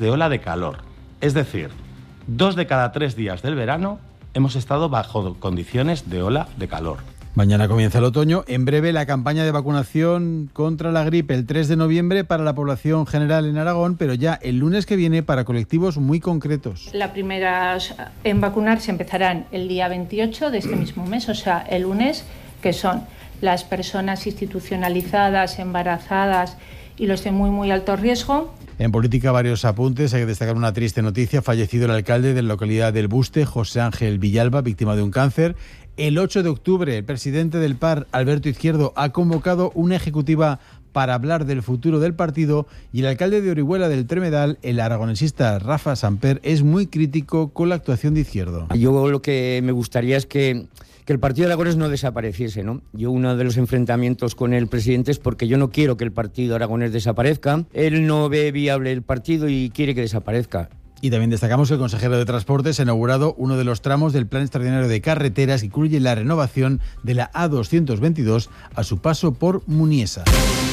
de ola de calor. Es decir, 2 de cada 3 días del verano hemos estado bajo condiciones de ola de calor. Mañana comienza el otoño. En breve la campaña de vacunación contra la gripe el 3 de noviembre para la población general en Aragón, pero ya el lunes que viene para colectivos muy concretos. Las primeras en vacunarse empezarán el día 28 de este mismo mes, o sea, el lunes, que son las personas institucionalizadas, embarazadas y los de muy alto riesgo. En política, varios apuntes. Hay que destacar una triste noticia. Ha fallecido el alcalde de la localidad del Buste, José Ángel Villalba, víctima de un cáncer. El 8 de octubre, el presidente del PAR, Alberto Izquierdo, ha convocado una ejecutiva para hablar del futuro del partido, y el alcalde de Orihuela del Tremedal, el aragonesista Rafa Samper, es muy crítico con la actuación de Izquierdo. Yo lo que me gustaría es que el partido de Aragonés no desapareciese, ¿no? Yo uno de los enfrentamientos con el presidente es porque yo no quiero que el partido aragonés desaparezca. Él no ve viable el partido y quiere que desaparezca. Y también destacamos que el consejero de Transportes ha inaugurado uno de los tramos del Plan Extraordinario de Carreteras que incluye la renovación de la A222 a su paso por Muniesa.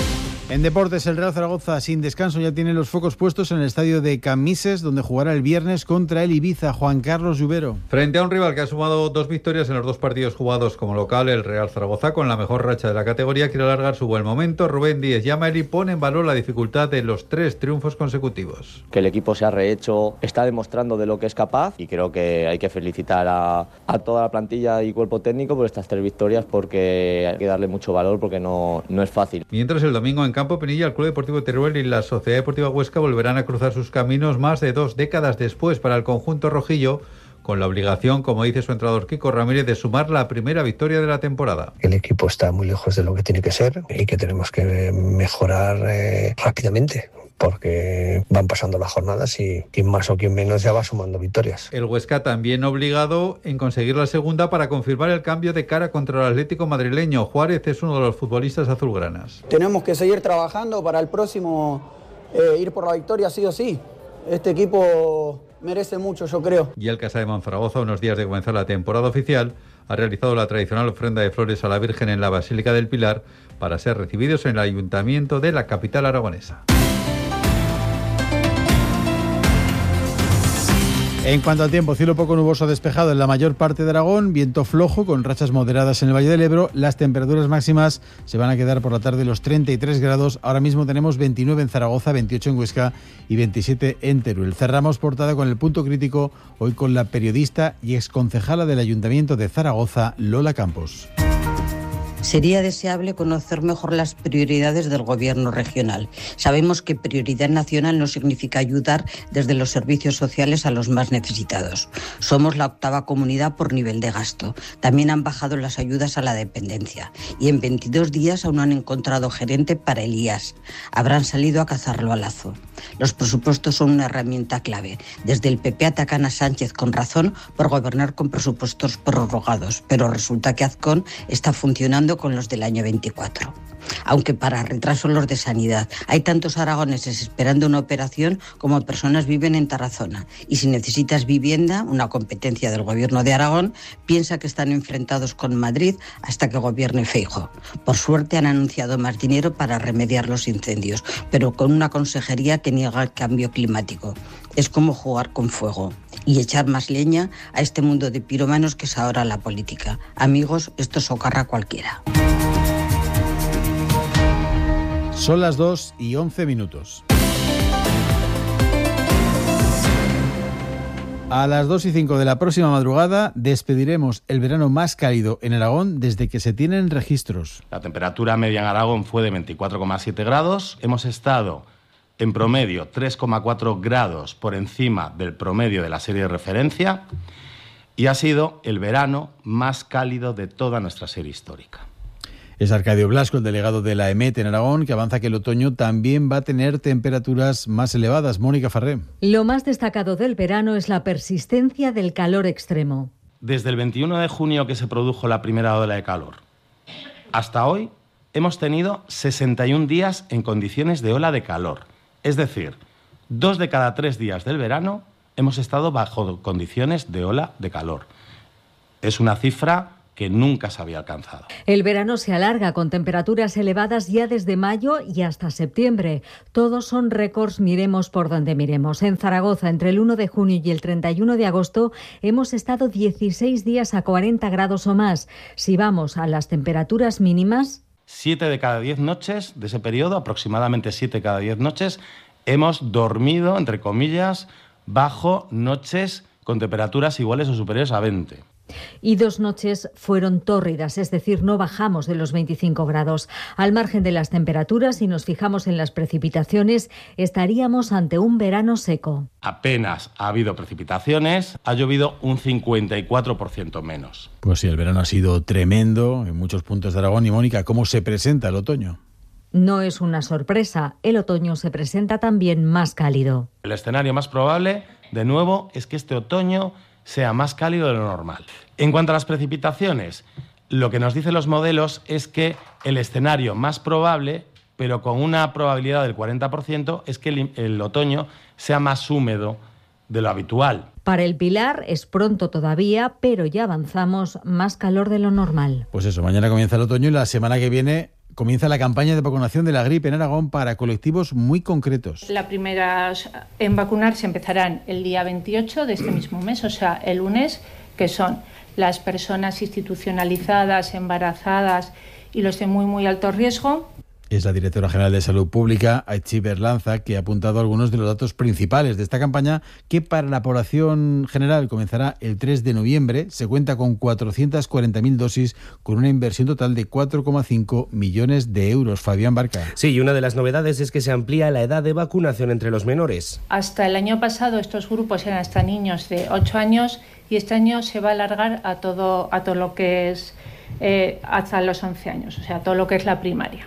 En deportes, el Real Zaragoza sin descanso ya tiene los focos puestos en el estadio de Camises, donde jugará el viernes contra el Ibiza. Juan Carlos Lluvero. Frente a un rival que ha sumado 2 victorias en los 2 partidos jugados como local, el Real Zaragoza, con la mejor racha de la categoría, quiere alargar su buen momento. Rubén Díez y Ameri pone en valor la dificultad de los 3 triunfos consecutivos. Que el equipo se ha rehecho, está demostrando de lo que es capaz, y creo que hay que felicitar a toda la plantilla y cuerpo técnico por estas 3 victorias, porque hay que darle mucho valor, porque no es fácil. Mientras el domingo en Campo Pinilla, el Club Deportivo Teruel y la Sociedad Deportiva Huesca volverán a cruzar sus caminos más de 2 décadas después para el conjunto rojillo, con la obligación, como dice su entrenador Kiko Ramírez, de sumar la primera victoria de la temporada. El equipo está muy lejos de lo que tiene que ser y que tenemos que mejorar rápidamente, porque van pasando las jornadas y quien más o quien menos ya va sumando victorias. El Huesca también obligado en conseguir la segunda para confirmar el cambio de cara contra el Atlético madrileño. Juárez es uno de los futbolistas azulgranas. Tenemos que seguir trabajando para el próximo ir por la victoria sí o sí. Este equipo merece mucho, yo creo. Y el Casa de Monzaragoza, unos días de comenzar la temporada oficial, ha realizado la tradicional ofrenda de flores a la Virgen en la Basílica del Pilar para ser recibidos en el ayuntamiento de la capital aragonesa. En cuanto al tiempo, cielo poco nuboso despejado en la mayor parte de Aragón, viento flojo con rachas moderadas en el Valle del Ebro. Las temperaturas máximas se van a quedar por la tarde los 33 grados. Ahora mismo tenemos 29 en Zaragoza, 28 en Huesca y 27 en Teruel. Cerramos portada con el punto crítico, hoy con la periodista y exconcejala del Ayuntamiento de Zaragoza, Lola Campos. Sería deseable conocer mejor las prioridades del gobierno regional. Sabemos que prioridad nacional no significa ayudar desde los servicios sociales a los más necesitados. Somos la 8ª comunidad por nivel de gasto. También han bajado las ayudas a la dependencia. Y en 22 días aún no han encontrado gerente para el IAS. Habrán salido a cazarlo a lazo. Los presupuestos son una herramienta clave. Desde el PP atacan a Sánchez con razón por gobernar con presupuestos prorrogados, pero resulta que Azcón está funcionando con los del año 24. Aunque para retraso los de sanidad. Hay tantos aragoneses esperando una operación como personas viven en Tarazona. Y si necesitas vivienda, una competencia del gobierno de Aragón, piensa que están enfrentados con Madrid hasta que gobierne Feijóo. Por suerte han anunciado más dinero para remediar los incendios, pero con una consejería que niega el cambio climático. Es como jugar con fuego y echar más leña a este mundo de pirómanos que es ahora la política. Amigos, esto socarra a cualquiera. Son las 2:11. A las 2:05 de la próxima madrugada despediremos el verano más cálido en Aragón desde que se tienen registros. La temperatura media en Aragón fue de 24,7 grados. Hemos estado en promedio 3,4 grados por encima del promedio de la serie de referencia y ha sido el verano más cálido de toda nuestra serie histórica. Es Arcadio Blasco, el delegado de la EMET en Aragón, que avanza que el otoño también va a tener temperaturas más elevadas. Mónica Farré. Lo más destacado del verano es la persistencia del calor extremo. Desde el 21 de junio que se produjo la primera ola de calor hasta hoy hemos tenido 61 días en condiciones de ola de calor. Es decir, 2 de cada 3 días del verano hemos estado bajo condiciones de ola de calor. Es una cifra que nunca se había alcanzado. El verano se alarga con temperaturas elevadas ya desde mayo y hasta septiembre. Todos son récords, miremos por donde miremos. En Zaragoza, entre el 1 de junio y el 31 de agosto, hemos estado 16 días a 40 grados o más. Si vamos a las temperaturas mínimas... 7 de cada 10 noches de ese periodo, aproximadamente 7 de cada 10 noches, hemos dormido, entre comillas, bajo noches con temperaturas iguales o superiores a 20. Y 2 noches fueron tórridas, es decir, no bajamos de los 25 grados. Al margen de las temperaturas, si nos fijamos en las precipitaciones, estaríamos ante un verano seco. Apenas ha habido precipitaciones, ha llovido un 54% menos. Pues sí, el verano ha sido tremendo en muchos puntos de Aragón. Y Mónica, ¿cómo se presenta el otoño? No es una sorpresa, el otoño se presenta también más cálido. El escenario más probable, de nuevo, es que este otoño sea más cálido de lo normal. En cuanto a las precipitaciones, lo que nos dicen los modelos es que el escenario más probable, pero con una probabilidad del 40%, es que el otoño sea más húmedo de lo habitual. Para el Pilar es pronto todavía, pero ya avanzamos, más calor de lo normal. Pues eso, mañana comienza el otoño y la semana que viene comienza la campaña de vacunación de la gripe en Aragón para colectivos muy concretos. Las primeras en vacunarse empezarán el día 28 de este mismo mes, o sea, el lunes, que son las personas institucionalizadas, embarazadas y los de muy alto riesgo. Es la directora general de Salud Pública, Aitzi Berlanza, que ha apuntado algunos de los datos principales de esta campaña, que para la población general comenzará el 3 de noviembre. Se cuenta con 440.000 dosis, con una inversión total de 4,5 millones de euros. Fabián Barca. Sí, y una de las novedades es que se amplía la edad de vacunación entre los menores. Hasta el año pasado estos grupos eran hasta niños de 8 años y este año se va a alargar a todo lo que es hasta los 11 años, o sea, todo lo que es la primaria.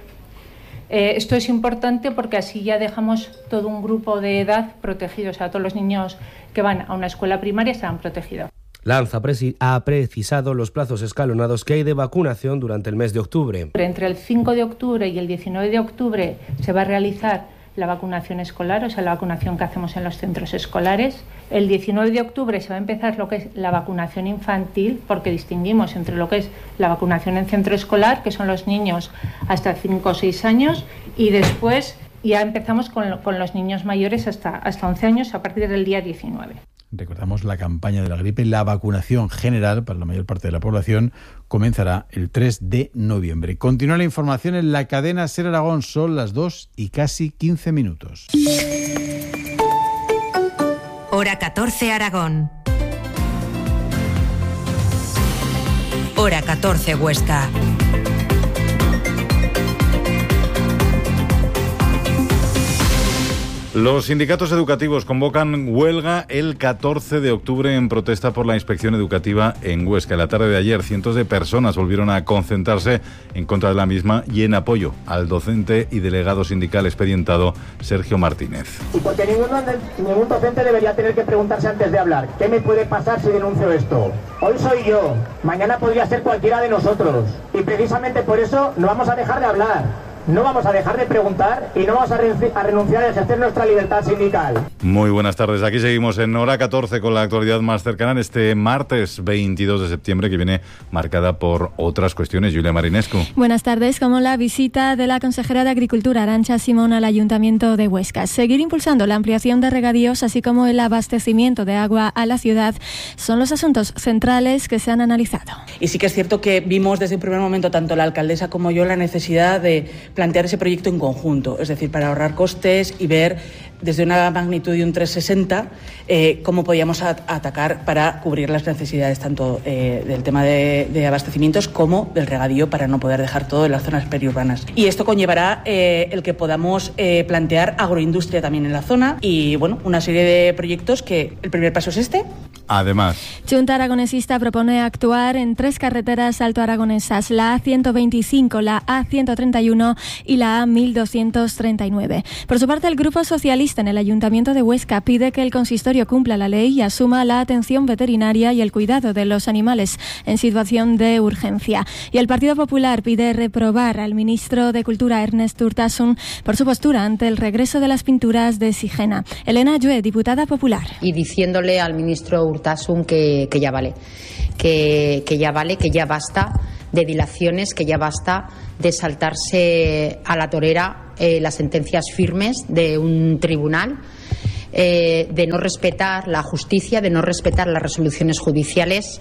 Esto es importante porque así ya dejamos todo un grupo de edad protegido, o sea, todos los niños que van a una escuela primaria estarán protegidos. Lanza ha precisado los plazos escalonados que hay de vacunación durante el mes de octubre. Entre el 5 de octubre y el 19 de octubre se va a realizar la vacunación escolar, o sea, la vacunación que hacemos en los centros escolares. El 19 de octubre se va a empezar lo que es la vacunación infantil, porque distinguimos entre lo que es la vacunación en centro escolar, que son los niños hasta 5 o 6 años, y después ya empezamos con los niños mayores hasta 11 años a partir del día 19. Recordamos la campaña de la gripe. La vacunación general para la mayor parte de la población comenzará el 3 de noviembre. Continúa la información en la cadena SER Aragón. Son las 2 y casi 15 minutos. Hora 14 Aragón. Hora 14 Huesca. Los sindicatos educativos convocan huelga el 14 de octubre en protesta por la inspección educativa en Huesca. En la tarde de ayer, cientos de personas volvieron a concentrarse en contra de la misma y en apoyo al docente y delegado sindical expedientado Sergio Martínez. Y porque ningún docente debería tener que preguntarse antes de hablar, ¿qué me puede pasar si denuncio esto? Hoy soy yo, mañana podría ser cualquiera de nosotros. Y precisamente por eso no vamos a dejar de hablar. No vamos a dejar de preguntar y no vamos a renunciar a ejercer nuestra libertad sindical. Muy buenas tardes. Aquí seguimos en Hora 14 con la actualidad más cercana en este martes 22 de septiembre, que viene marcada por otras cuestiones. Julia Marinescu. Buenas tardes. Como la visita de la consejera de Agricultura, Arantxa Simón, al Ayuntamiento de Huesca. Seguir impulsando la ampliación de regadíos, así como el abastecimiento de agua a la ciudad, son los asuntos centrales que se han analizado. Y sí que es cierto que vimos desde un primer momento, tanto la alcaldesa como yo, la necesidad de plantear ese proyecto en conjunto, es decir, para ahorrar costes y ver desde una magnitud de un 360 cómo podíamos atacar para cubrir las necesidades tanto del tema de abastecimientos como del regadío, para no poder dejar todo en las zonas periurbanas. Y esto conllevará el que podamos plantear agroindustria también en la zona y, bueno, una serie de proyectos que el primer paso es este. Además, Junta Aragonesista propone actuar en 3 carreteras altoaragonesas, la A125, la A131 y la A1239. Por su parte, el Grupo Socialista en el Ayuntamiento de Huesca pide que el consistorio cumpla la ley y asuma la atención veterinaria y el cuidado de los animales en situación de urgencia. Y el Partido Popular pide reprobar al ministro de Cultura, Ernest Urtasun, por su postura ante el regreso de las pinturas de Sigena. Elena Llue, diputada popular. Y diciéndole al ministro Urtasun segurtasun que ya vale, que ya basta de dilaciones, que ya basta de saltarse a la torera las sentencias firmes de un tribunal, de no respetar la justicia, de no respetar las resoluciones judiciales,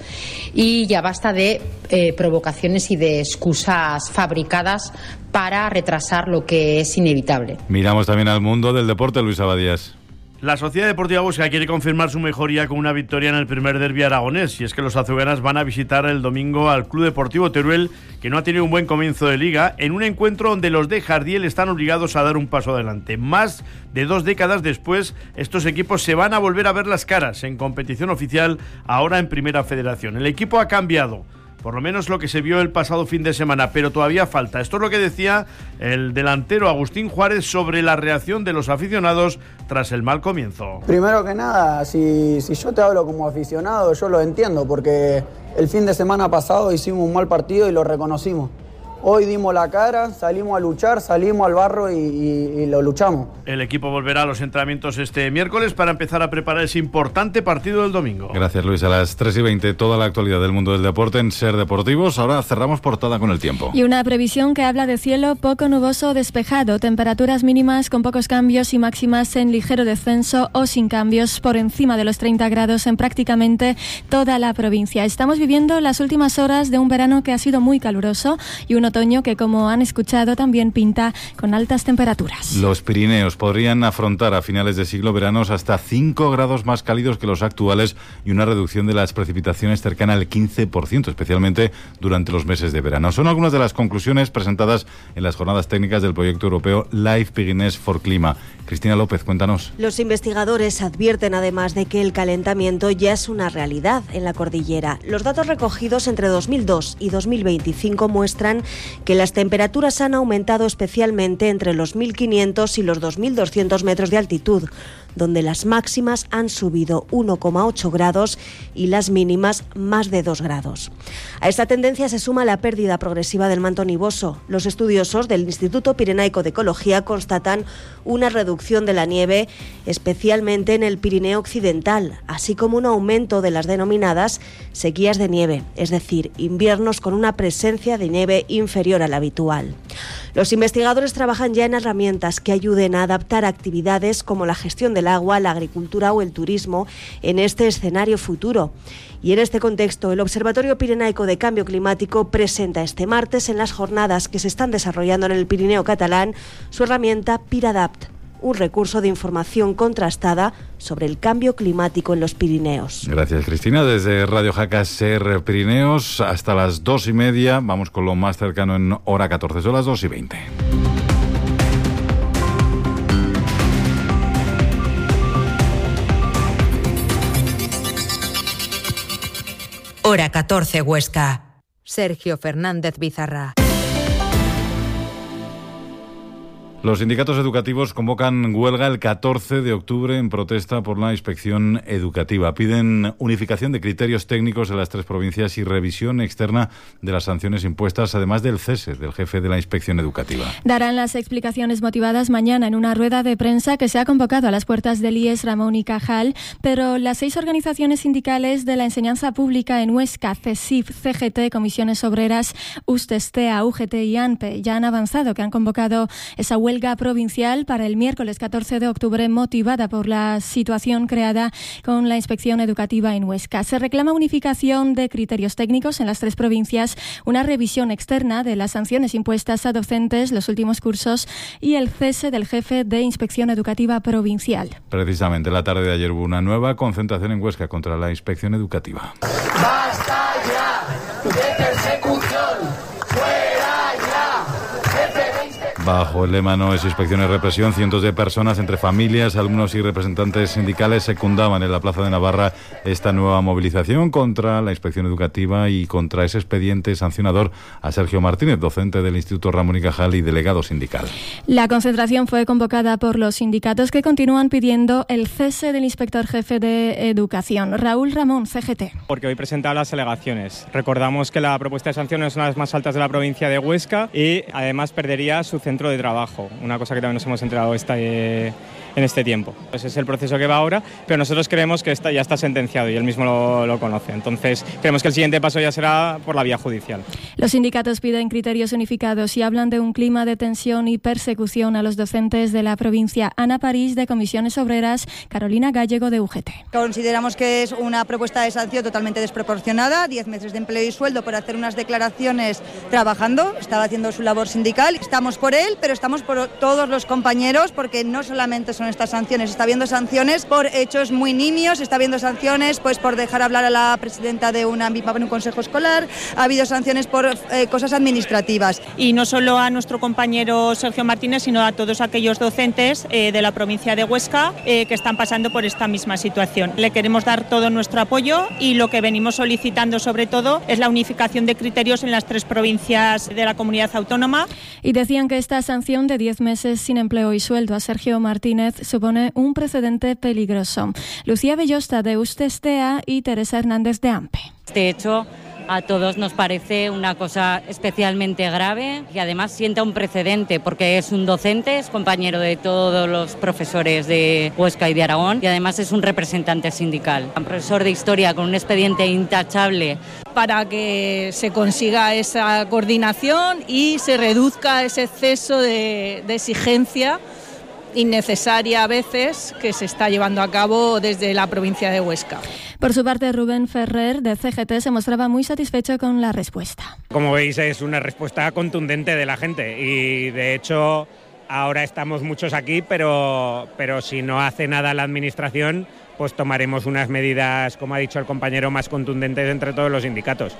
y ya basta de provocaciones y de excusas fabricadas para retrasar lo que es inevitable. Miramos también al mundo del deporte, Luis Abadías. La Sociedad Deportiva Huesca quiere confirmar su mejoría con una victoria en el primer derbi aragonés, y es que los azuganas van a visitar el domingo al Club Deportivo Teruel, que no ha tenido un buen comienzo de liga, en un encuentro donde los de Jardiel están obligados a dar un paso adelante. Más de 2 décadas después, estos equipos se van a volver a ver las caras en competición oficial, ahora en Primera Federación. El equipo ha cambiado, por lo menos lo que se vio el pasado fin de semana, pero todavía falta. Esto es lo que decía el delantero Agustín Juárez sobre la reacción de los aficionados tras el mal comienzo. Primero que nada, si yo te hablo como aficionado, yo lo entiendo, porque el fin de semana pasado hicimos un mal partido y lo reconocimos. Hoy dimos la cara, salimos a luchar, salimos al barro y lo luchamos. El equipo volverá a los entrenamientos este miércoles para empezar a preparar ese importante partido del domingo. Gracias, Luis. A las 3:20, toda la actualidad del mundo del deporte en Ser Deportivos. Ahora cerramos portada con el tiempo. Y una previsión que habla de cielo poco nuboso despejado, temperaturas mínimas con pocos cambios y máximas en ligero descenso o sin cambios por encima de los 30 grados en prácticamente toda la provincia. Estamos viviendo las últimas horas de un verano que ha sido muy caluroso y un otoño que, como han escuchado, también pinta con altas temperaturas. Los Pirineos podrían afrontar a finales de siglo veranos hasta 5 grados más cálidos que los actuales y una reducción de las precipitaciones cercana al 15%, especialmente durante los meses de verano. Son algunas de las conclusiones presentadas en las jornadas técnicas del proyecto europeo Life Pyrenees for Clima. Cristina López, cuéntanos. Los investigadores advierten además de que el calentamiento ya es una realidad en la cordillera. Los datos recogidos entre 2002 y 2025 muestran que las temperaturas han aumentado especialmente entre los 1.500 y los 2.200 metros de altitud, donde las máximas han subido 1,8 grados y las mínimas más de 2 grados. A esta tendencia se suma la pérdida progresiva del manto nivoso. Los estudiosos del Instituto Pirenaico de Ecología constatan una reducción de la nieve, especialmente en el Pirineo Occidental, así como un aumento de las denominadas sequías de nieve, es decir, inviernos con una presencia de nieve inferior a la habitual. Los investigadores trabajan ya en herramientas que ayuden a adaptar actividades como la gestión del agua, la agricultura o el turismo en este escenario futuro. Y en este contexto, el Observatorio Pirenaico de Cambio Climático presenta este martes en las jornadas que se están desarrollando en el Pirineo catalán su herramienta PIRADAPT, un recurso de información contrastada sobre el cambio climático en los Pirineos. Gracias, Cristina. Desde Radio Jaca Ser Pirineos hasta las 2:30. Vamos con lo más cercano en hora 14. Son las 2:20. Hora 14 Huesca. Sergio Fernández Bizarra. Los sindicatos educativos convocan huelga el 14 de octubre en protesta por la inspección educativa. Piden unificación de criterios técnicos de las 3 provincias y revisión externa de las sanciones impuestas, además del cese del jefe de la inspección educativa. Darán las explicaciones motivadas mañana en una rueda de prensa que se ha convocado a las puertas del IES Ramón y Cajal, pero las 6 organizaciones sindicales de la enseñanza pública en Huesca, CESIF, CGT, Comisiones Obreras, USTEA, UGT y ANPE, ya han avanzado que han convocado esa huelga provincial para el miércoles 14 de octubre, motivada por la situación creada con la inspección educativa en Huesca. Se reclama unificación de criterios técnicos en las 3 provincias, una revisión externa de las sanciones impuestas a docentes los últimos cursos y el cese del jefe de inspección educativa provincial. Precisamente la tarde de ayer hubo una nueva concentración en Huesca contra la inspección educativa. ¡Basta ya de persecución! ¡Fuera ya! Bajo el lema No es inspección, es represión, cientos de personas, entre familias, alumnos y representantes sindicales, secundaban en la Plaza de Navarra esta nueva movilización contra la inspección educativa y contra ese expediente sancionador a Sergio Martínez, docente del Instituto Ramón y Cajal y delegado sindical. La concentración fue convocada por los sindicatos que continúan pidiendo el cese del inspector jefe de educación. Raúl Ramón, CGT. Porque hoy presentaba las alegaciones. Recordamos que la propuesta de sanciones es una de las más altas de la provincia de Huesca y además perdería su centro de trabajo, una cosa que también nos hemos enterado en este tiempo. Ese es el proceso que va ahora, pero nosotros creemos que ya está sentenciado y él mismo lo conoce. Entonces, creemos que el siguiente paso ya será por la vía judicial. Los sindicatos piden criterios unificados y hablan de un clima de tensión y persecución a los docentes de la provincia. Ana París, de Comisiones Obreras, Carolina Gallego, de UGT. Consideramos que es una propuesta de sanción totalmente desproporcionada, 10 meses de empleo y sueldo por hacer unas declaraciones trabajando, estaba haciendo su labor sindical. Estamos por él, pero estamos por todos los compañeros, porque no solamente son estas sanciones, está habiendo sanciones por hechos muy nimios, está habiendo sanciones pues por dejar hablar a la presidenta de un consejo escolar, ha habido sanciones por cosas administrativas. Y no solo a nuestro compañero Sergio Martínez, sino a todos aquellos docentes de la provincia de Huesca que están pasando por esta misma situación. Le queremos dar todo nuestro apoyo y lo que venimos solicitando sobre todo es la unificación de criterios en las 3 provincias de la comunidad autónoma. Y decían que esta sanción de 10 meses sin empleo y sueldo a Sergio Martínez supone un precedente peligroso. Lucía Bellosta, de Ustestea, y Teresa Hernández, de AMPE. De hecho, a todos nos parece una cosa especialmente grave y además sienta un precedente porque es un docente, es compañero de todos los profesores de Huesca y de Aragón y además es un representante sindical. Un profesor de historia con un expediente intachable. Para que se consiga esa coordinación y se reduzca ese exceso de exigencia innecesaria a veces que se está llevando a cabo desde la provincia de Huesca. Por su parte, Rubén Ferrer, de CGT, se mostraba muy satisfecho con la respuesta. Como veis, es una respuesta contundente de la gente y, de hecho, ahora estamos muchos aquí, pero si no hace nada la Administración, pues tomaremos unas medidas, como ha dicho el compañero, más contundentes entre todos los sindicatos.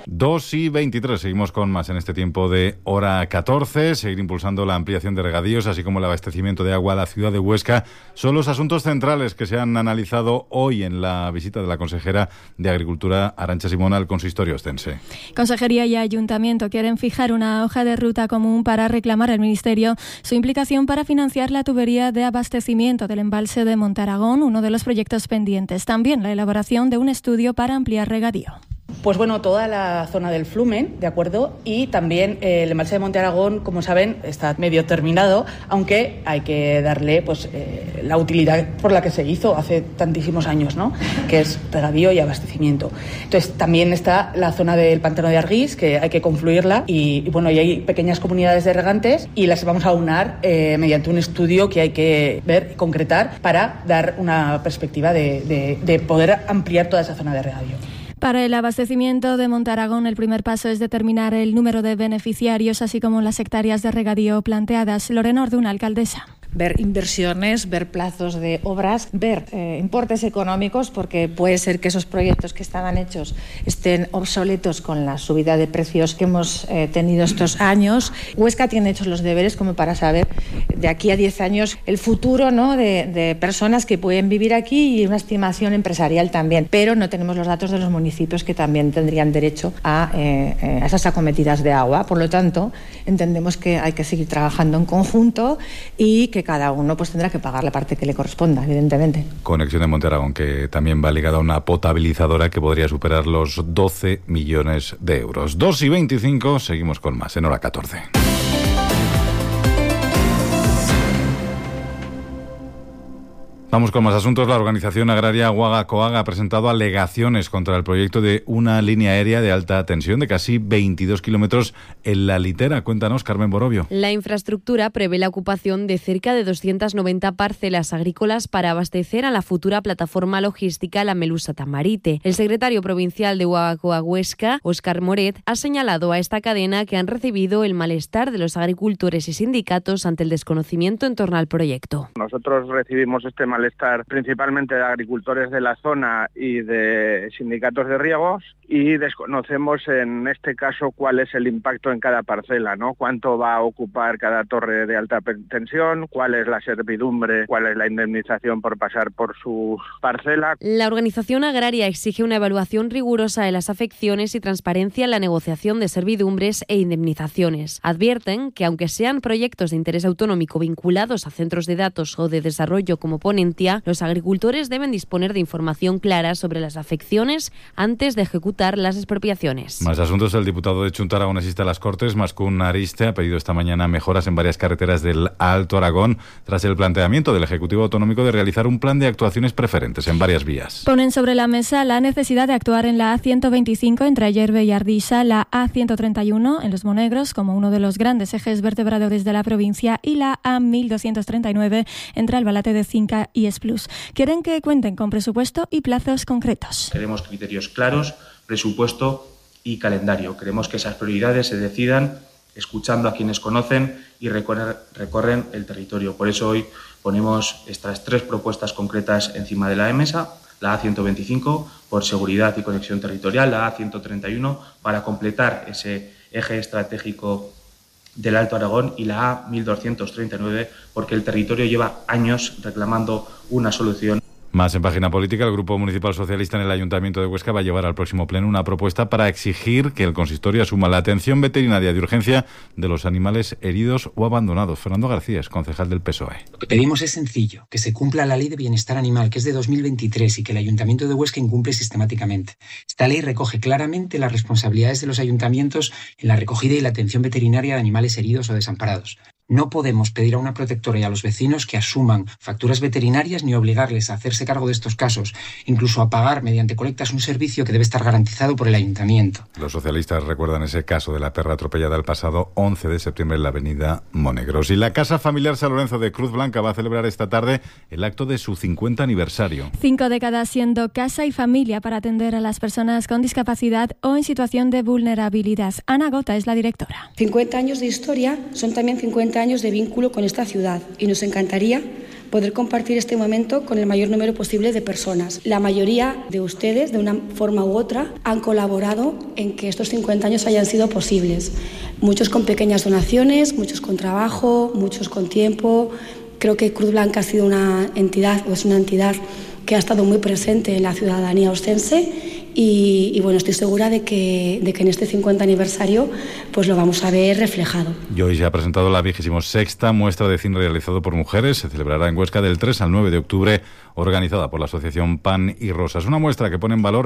2:23, seguimos con más en este tiempo de hora 14. Seguir impulsando la ampliación de regadíos, así como el abastecimiento de agua a la ciudad de Huesca, son los asuntos centrales que se han analizado hoy en la visita de la consejera de Agricultura, Arantxa Simón, al consistorio ostense. Consejería y Ayuntamiento quieren fijar una hoja de ruta común para reclamar al Ministerio su implicación para financiar la tubería de abastecimiento del embalse de Montaragón, uno de los proyectos pendientes. También la elaboración de un estudio para ampliar regadío. Pues bueno, toda la zona del Flumen, ¿de acuerdo? Y también el embalse de Monte Aragón, como saben, está medio terminado, aunque hay que darle pues la utilidad por la que se hizo hace tantísimos años, ¿no? Que es regadío y abastecimiento. Entonces, también está la zona del pantano de Argís, que hay que confluirla, y bueno, y hay pequeñas comunidades de regantes y las vamos a unar mediante un estudio que hay que ver y concretar para dar una perspectiva de poder ampliar toda esa zona de regadío. Para el abastecimiento de Montaragón, el primer paso es determinar el número de beneficiarios, así como las hectáreas de regadío planteadas. Lorena Orduna, alcaldesa. Ver inversiones, ver plazos de obras, ver importes económicos, porque puede ser que esos proyectos que estaban hechos estén obsoletos con la subida de precios que hemos tenido estos años. Huesca tiene hechos los deberes como para saber de aquí a 10 años el futuro, ¿no?, de personas que pueden vivir aquí y una estimación empresarial también, pero no tenemos los datos de los municipios que también tendrían derecho a esas acometidas de agua. Por lo tanto, entendemos que hay que seguir trabajando en conjunto y que cada uno pues tendrá que pagar la parte que le corresponda, evidentemente. Conexión de Monte Aragón, que también va ligada a una potabilizadora que podría superar los 12 millones de euros. 2:25, seguimos con más en hora 14. Vamos con más asuntos. La organización agraria Guagacoaga ha presentado alegaciones contra el proyecto de una línea aérea de alta tensión de casi 22 kilómetros en La Litera. Cuéntanos, Carmen Borovio. La infraestructura prevé la ocupación de cerca de 290 parcelas agrícolas para abastecer a la futura plataforma logística La Melusa Tamarite. El secretario provincial de Guagacoaga Huesca, Óscar Moret, ha señalado a esta cadena que han recibido el malestar de los agricultores y sindicatos ante el desconocimiento en torno al proyecto. Nosotros recibimos este malestar principalmente de agricultores de la zona y de sindicatos de riegos, y desconocemos en este caso cuál es el impacto en cada parcela, ¿no? Cuánto va a ocupar cada torre de alta tensión, cuál es la servidumbre, cuál es la indemnización por pasar por su parcela. La organización agraria exige una evaluación rigurosa de las afecciones y transparencia en la negociación de servidumbres e indemnizaciones. Advierten que aunque sean proyectos de interés autonómico vinculados a centros de datos o de desarrollo como ponen vigilancia, los agricultores deben disponer de información clara sobre las afecciones antes de ejecutar las expropiaciones. Más asuntos. El diputado de Junta Aragonesista a las Cortes, Mascún Ariste, ha pedido esta mañana mejoras en varias carreteras del Alto Aragón tras el planteamiento del Ejecutivo Autonómico de realizar un plan de actuaciones preferentes en varias vías. Ponen sobre la mesa la necesidad de actuar en la A125 entre Ayerbe y Ardisa, la A131 en Los Monegros como uno de los grandes ejes vertebradores de la provincia y la A1239 entre Albalate de Cinca y Esplús. Quieren que cuenten con presupuesto y plazos concretos. Queremos criterios claros, presupuesto y calendario. Queremos que esas prioridades se decidan escuchando a quienes conocen y recorren el territorio. Por eso hoy ponemos estas 3 propuestas concretas encima de la mesa: la A125 por seguridad y conexión territorial, la A131 para completar ese eje estratégico del Alto Aragón y la A1239 porque el territorio lleva años reclamando una solución. Más en página política, el Grupo Municipal Socialista en el Ayuntamiento de Huesca va a llevar al próximo pleno una propuesta para exigir que el consistorio asuma la atención veterinaria de urgencia de los animales heridos o abandonados. Fernando García es concejal del PSOE. Lo que pedimos es sencillo, que se cumpla la Ley de Bienestar Animal, que es de 2023 y que el Ayuntamiento de Huesca incumple sistemáticamente. Esta ley recoge claramente las responsabilidades de los ayuntamientos en la recogida y la atención veterinaria de animales heridos o desamparados. No podemos pedir a una protectora y a los vecinos que asuman facturas veterinarias ni obligarles a hacerse cargo de estos casos, incluso a pagar mediante colectas un servicio que debe estar garantizado por el ayuntamiento. Los socialistas recuerdan ese caso de la perra atropellada el pasado 11 de septiembre en la avenida Monegros. Y la Casa Familiar San Lorenzo de Cruz Blanca va a celebrar esta tarde el acto de su 50 aniversario. 5 décadas siendo casa y familia para atender a las personas con discapacidad o en situación de vulnerabilidad. Ana Gota es la directora. 50 años de historia son también 50 años de vínculo con esta ciudad y nos encantaría poder compartir este momento con el mayor número posible de personas. La mayoría de ustedes, de una forma u otra, han colaborado en que estos 50 años hayan sido posibles. Muchos con pequeñas donaciones, muchos con trabajo, muchos con tiempo. Creo que Cruz Blanca ha sido una entidad que ha estado muy presente en la ciudadanía ostense. Y bueno, estoy segura de que en este 50 aniversario pues lo vamos a ver reflejado. Y hoy se ha presentado la 26ª muestra de cine realizado por mujeres. Se celebrará en Huesca del 3 al 9 de octubre, organizada por la asociación Pan y Rosas. Una muestra que pone en valor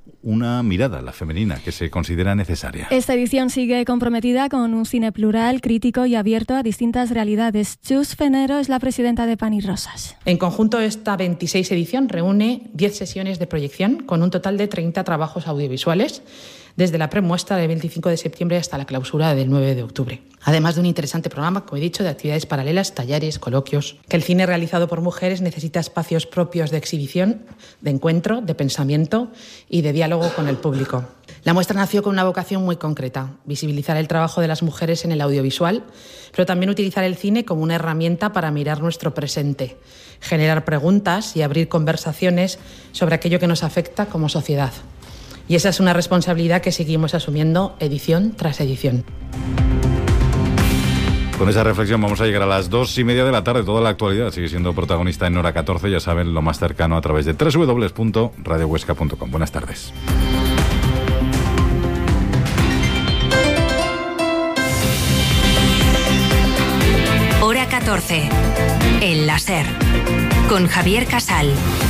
una mirada, la femenina, que se considera necesaria. Esta edición sigue comprometida con un cine plural, crítico y abierto a distintas realidades. Chus Fenero es la presidenta de Pan y Rosas. En conjunto, esta 26 edición reúne 10 sesiones de proyección con un total de 30 trabajos audiovisuales, desde la premuestra del 25 de septiembre hasta la clausura del 9 de octubre. Además de un interesante programa, como he dicho, de actividades paralelas, talleres, coloquios. Que el cine realizado por mujeres necesita espacios propios de exhibición, de encuentro, de pensamiento y de diálogo con el público. La muestra nació con una vocación muy concreta: visibilizar el trabajo de las mujeres en el audiovisual, pero también utilizar el cine como una herramienta para mirar nuestro presente, generar preguntas y abrir conversaciones sobre aquello que nos afecta como sociedad. Y esa es una responsabilidad que seguimos asumiendo edición tras edición. Con esa reflexión vamos a llegar a las 2:30 de la tarde. Toda la actualidad sigue siendo protagonista en Hora 14. Ya saben, lo más cercano a través de www.radiohuesca.com. Buenas tardes. Hora 14. El láser. Con Javier Casal.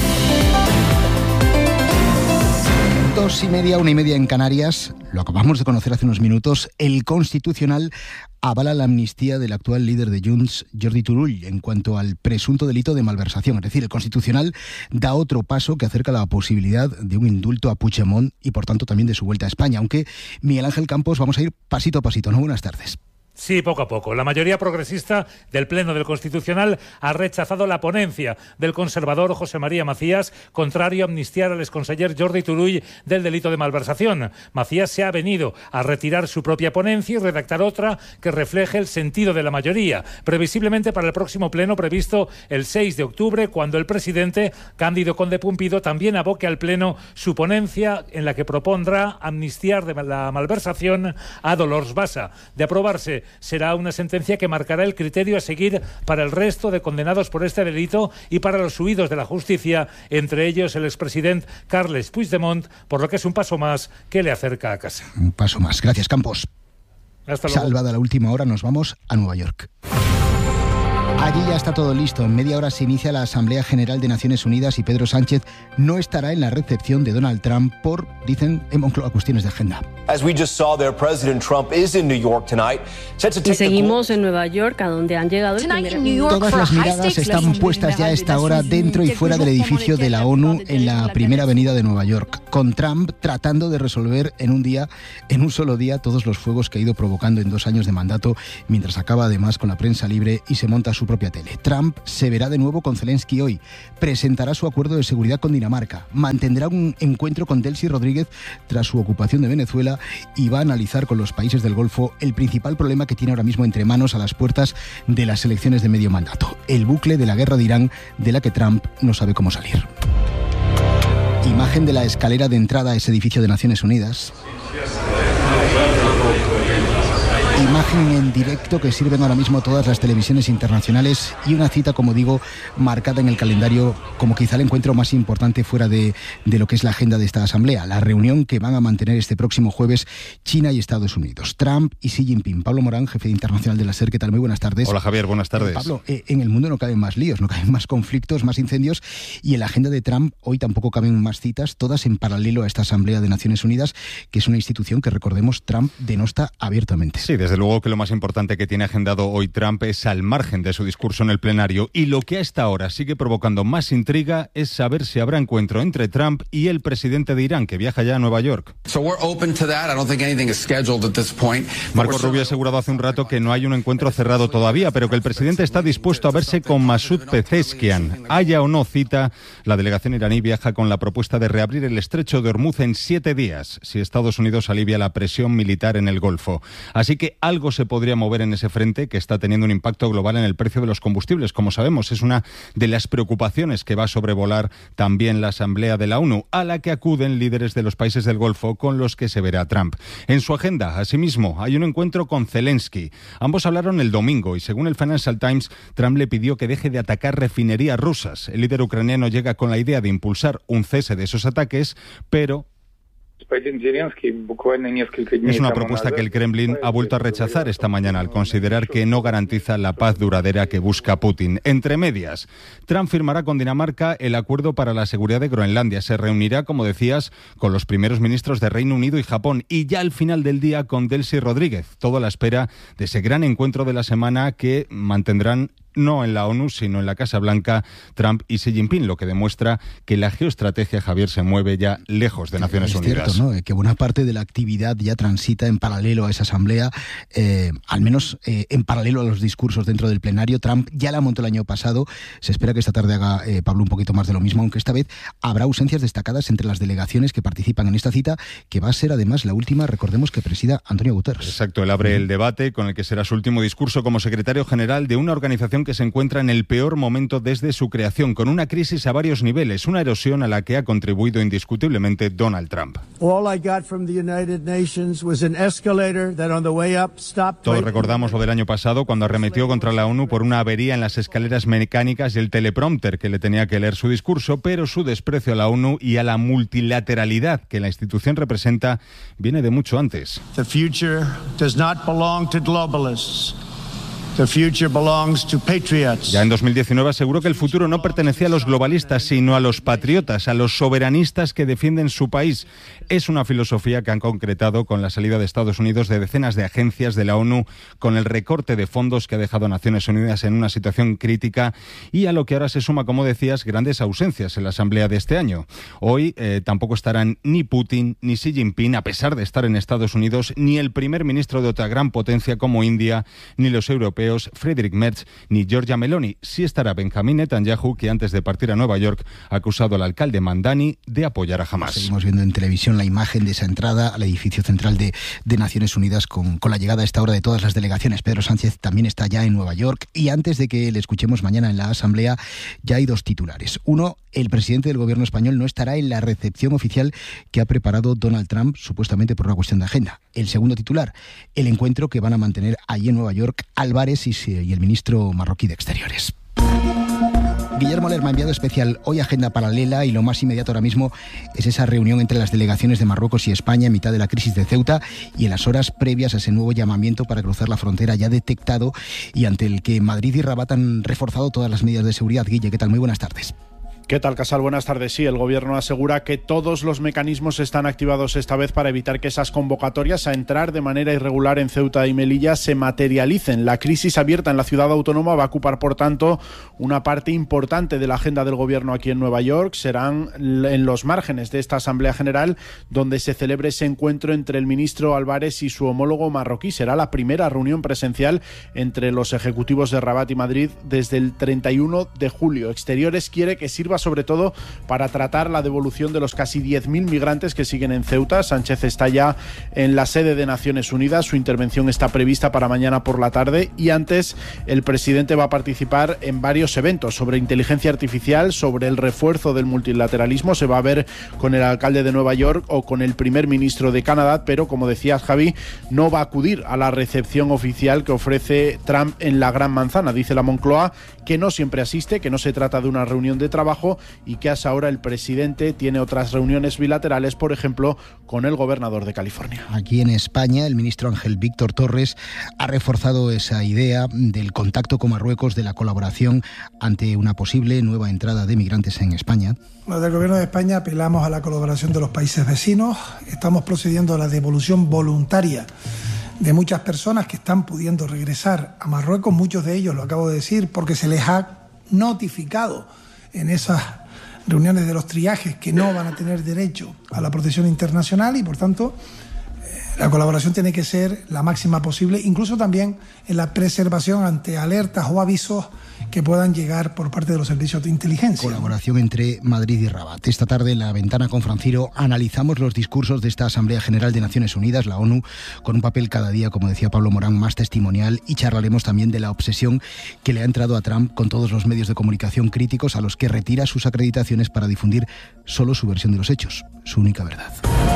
2:30, 1:30 en Canarias. Lo acabamos de conocer hace unos minutos. El Constitucional avala la amnistía del actual líder de Junts, Jordi Turull, en cuanto al presunto delito de malversación. Es decir, el Constitucional da otro paso que acerca la posibilidad de un indulto a Puigdemont y, por tanto, también de su vuelta a España. Aunque, Miguel Ángel Campos, vamos a ir pasito a pasito, ¿no? Buenas tardes. Sí, poco a poco. La mayoría progresista del Pleno del Constitucional ha rechazado la ponencia del conservador José María Macías, contrario a amnistiar al exconseller Jordi Turull del delito de malversación. Macías se ha venido a retirar su propia ponencia y redactar otra que refleje el sentido de la mayoría, previsiblemente para el próximo Pleno previsto el 6 de octubre, cuando el presidente Cándido Conde Pumpido también aboque al Pleno su ponencia en la que propondrá amnistiar de la malversación a Dolors Bassa. De aprobarse, será una sentencia que marcará el criterio a seguir para el resto de condenados por este delito y para los huidos de la justicia, entre ellos el expresidente Carles Puigdemont, por lo que es un paso más que le acerca a casa. Un paso más. Gracias, Campos. Hasta luego. Salvada la última hora, nos vamos a Nueva York. Allí ya está todo listo. En media hora se inicia la Asamblea General de Naciones Unidas y Pedro Sánchez no estará en la recepción de Donald Trump por, dicen, en Moncloa, cuestiones de agenda. Y seguimos en Nueva York, a donde han llegado Todas las miradas están puestas ya a esta hora dentro y fuera del edificio de la ONU en la primera avenida de Nueva York, con Trump tratando de resolver en un solo día, todos los fuegos que ha ido provocando en 2 años de mandato, mientras acaba además con la prensa libre y se monta su propia tele. Trump se verá de nuevo con Zelensky hoy, presentará su acuerdo de seguridad con Dinamarca, mantendrá un encuentro con Delcy Rodríguez tras su ocupación de Venezuela y va a analizar con los países del Golfo el principal problema que tiene ahora mismo entre manos a las puertas de las elecciones de medio mandato, el bucle de la guerra de Irán, de la que Trump no sabe cómo salir. Imagen de la escalera de entrada a ese edificio de Naciones Unidas. Imagen en directo que sirven ahora mismo todas las televisiones internacionales y una cita, como digo, marcada en el calendario como quizá el encuentro más importante fuera de lo que es la agenda de esta asamblea, la reunión que van a mantener este próximo jueves China y Estados Unidos, Trump y Xi Jinping. Pablo Morán, jefe internacional de la SER, ¿qué tal? Muy buenas tardes. Hola Javier, buenas tardes. Pablo, en el mundo no caben más líos, no caben más conflictos, más incendios, y en la agenda de Trump hoy tampoco caben más citas, todas en paralelo a esta asamblea de Naciones Unidas, que es una institución que, recordemos, Trump denosta abiertamente. Sí, desde luego que lo más importante que tiene agendado hoy Trump es al margen de su discurso en el plenario, y lo que a esta hora sigue provocando más intriga es saber si habrá encuentro entre Trump y el presidente de Irán, que viaja ya a Nueva York. Marco Rubio ha asegurado hace un rato que no hay un encuentro cerrado todavía, pero que el presidente está dispuesto a verse con Masoud Pezeshkian. Haya o no cita, la delegación iraní viaja con la propuesta de reabrir el estrecho de Hormuz en 7 días, si Estados Unidos alivia la presión militar en el Golfo. Así que algo se podría mover en ese frente, que está teniendo un impacto global en el precio de los combustibles. Como sabemos, es una de las preocupaciones que va a sobrevolar también la Asamblea de la ONU, a la que acuden líderes de los países del Golfo con los que se verá Trump. En su agenda, asimismo, hay un encuentro con Zelensky. Ambos hablaron el domingo y, según el Financial Times, Trump le pidió que deje de atacar refinerías rusas. El líder ucraniano llega con la idea de impulsar un cese de esos ataques, pero es una propuesta que el Kremlin ha vuelto a rechazar esta mañana al considerar que no garantiza la paz duradera que busca Putin. Entre medias, Trump firmará con Dinamarca el acuerdo para la seguridad de Groenlandia. Se reunirá, como decías, con los primeros ministros de Reino Unido y Japón, y ya al final del día con Delcy Rodríguez. Todo a la espera de ese gran encuentro de la semana que mantendrán no en la ONU, sino en la Casa Blanca, Trump y Xi Jinping, lo que demuestra que la geoestrategia, Javier, se mueve ya lejos de Naciones Unidas. Es cierto, ¿no? Que buena parte de la actividad ya transita en paralelo a esa asamblea, al menos en paralelo a los discursos dentro del plenario. Trump ya la montó el año pasado, se espera que esta tarde haga Pablo un poquito más de lo mismo, aunque esta vez habrá ausencias destacadas entre las delegaciones que participan en esta cita, que va a ser además la última, recordemos, que presida Antonio Guterres. Exacto, él abre el debate con el que será su último discurso como secretario general de una organización que se encuentra en el peor momento desde su creación, con una crisis a varios niveles, una erosión a la que ha contribuido indiscutiblemente Donald Trump. Todos recordamos lo del año pasado, cuando arremetió contra la ONU por una avería en las escaleras mecánicas y el teleprompter que le tenía que leer su discurso, pero su desprecio a la ONU y a la multilateralidad que la institución representa viene de mucho antes. The future does not belong to globalists. The future belongs to patriots. Ya en 2019 aseguró que el futuro no pertenecía a los globalistas, sino a los patriotas, a los soberanistas que defienden su país. Es una filosofía que han concretado con la salida de Estados Unidos de decenas de agencias de la ONU, con el recorte de fondos que ha dejado a Naciones Unidas en una situación crítica, y a lo que ahora se suma, como decías, grandes ausencias en la asamblea de este año. Hoy tampoco estarán ni Putin ni Xi Jinping, a pesar de estar en Estados Unidos, ni el primer ministro de otra gran potencia como India, ni los europeos Friedrich Merz ni Giorgia Meloni. Sí estará Benjamin Netanyahu, que antes de partir a Nueva York ha acusado al alcalde Mandani de apoyar a Hamás. Seguimos viendo en televisión la imagen de esa entrada al edificio central de Naciones Unidas con la llegada a esta hora de todas las delegaciones. Pedro Sánchez también está ya en Nueva York, y antes de que le escuchemos mañana en la asamblea ya hay 2 titulares. Uno, el presidente del gobierno español no estará en la recepción oficial que ha preparado Donald Trump, supuestamente por una cuestión de agenda. El segundo titular, el encuentro que van a mantener allí en Nueva York Álvarez y el ministro marroquí de Exteriores. Guillermo Lerma, enviado especial, hoy agenda paralela y lo más inmediato ahora mismo es esa reunión entre las delegaciones de Marruecos y España en mitad de la crisis de Ceuta y en las horas previas a ese nuevo llamamiento para cruzar la frontera ya detectado y ante el que Madrid y Rabat han reforzado todas las medidas de seguridad. Guille, ¿qué tal? Muy buenas tardes. ¿Qué tal, Casal? Buenas tardes. Sí, el Gobierno asegura que todos los mecanismos están activados esta vez para evitar que esas convocatorias a entrar de manera irregular en Ceuta y Melilla se materialicen. La crisis abierta en la ciudad autónoma va a ocupar, por tanto, una parte importante de la agenda del Gobierno aquí en Nueva York. Serán en los márgenes de esta Asamblea General donde se celebre ese encuentro entre el ministro Álvarez y su homólogo marroquí. Será la primera reunión presencial entre los ejecutivos de Rabat y Madrid desde el 31 de julio. Exteriores quiere que sirva sobre todo para tratar la devolución de los casi 10.000 migrantes que siguen en Ceuta. Sánchez está ya en la sede de Naciones Unidas, su intervención está prevista para mañana por la tarde y antes el presidente va a participar en varios eventos sobre inteligencia artificial, sobre el refuerzo del multilateralismo. Se va a ver con el alcalde de Nueva York o con el primer ministro de Canadá, pero como decías, Javi, no va a acudir a la recepción oficial que ofrece Trump en la Gran Manzana. Dice la Moncloa que no siempre asiste, que no se trata de una reunión de trabajo y que hasta ahora el presidente tiene otras reuniones bilaterales, por ejemplo, con el gobernador de California. Aquí en España, el ministro Ángel Víctor Torres ha reforzado esa idea del contacto con Marruecos, de la colaboración ante una posible nueva entrada de migrantes en España. Desde el Gobierno de España apelamos a la colaboración de los países vecinos. Estamos procediendo a la devolución voluntaria de muchas personas que están pudiendo regresar a Marruecos, muchos de ellos, lo acabo de decir, porque se les ha notificado en esas reuniones de los triajes que no van a tener derecho a la protección internacional y, por tanto, la colaboración tiene que ser la máxima posible, incluso también en la preservación ante alertas o avisos que puedan llegar por parte de los servicios de inteligencia. Colaboración entre Madrid y Rabat. Esta tarde en La Ventana con Franciro analizamos los discursos de esta Asamblea General de Naciones Unidas, la ONU, con un papel cada día, como decía Pablo Morán, más testimonial, y charlaremos también de la obsesión que le ha entrado a Trump con todos los medios de comunicación críticos a los que retira sus acreditaciones para difundir solo su versión de los hechos, su única verdad.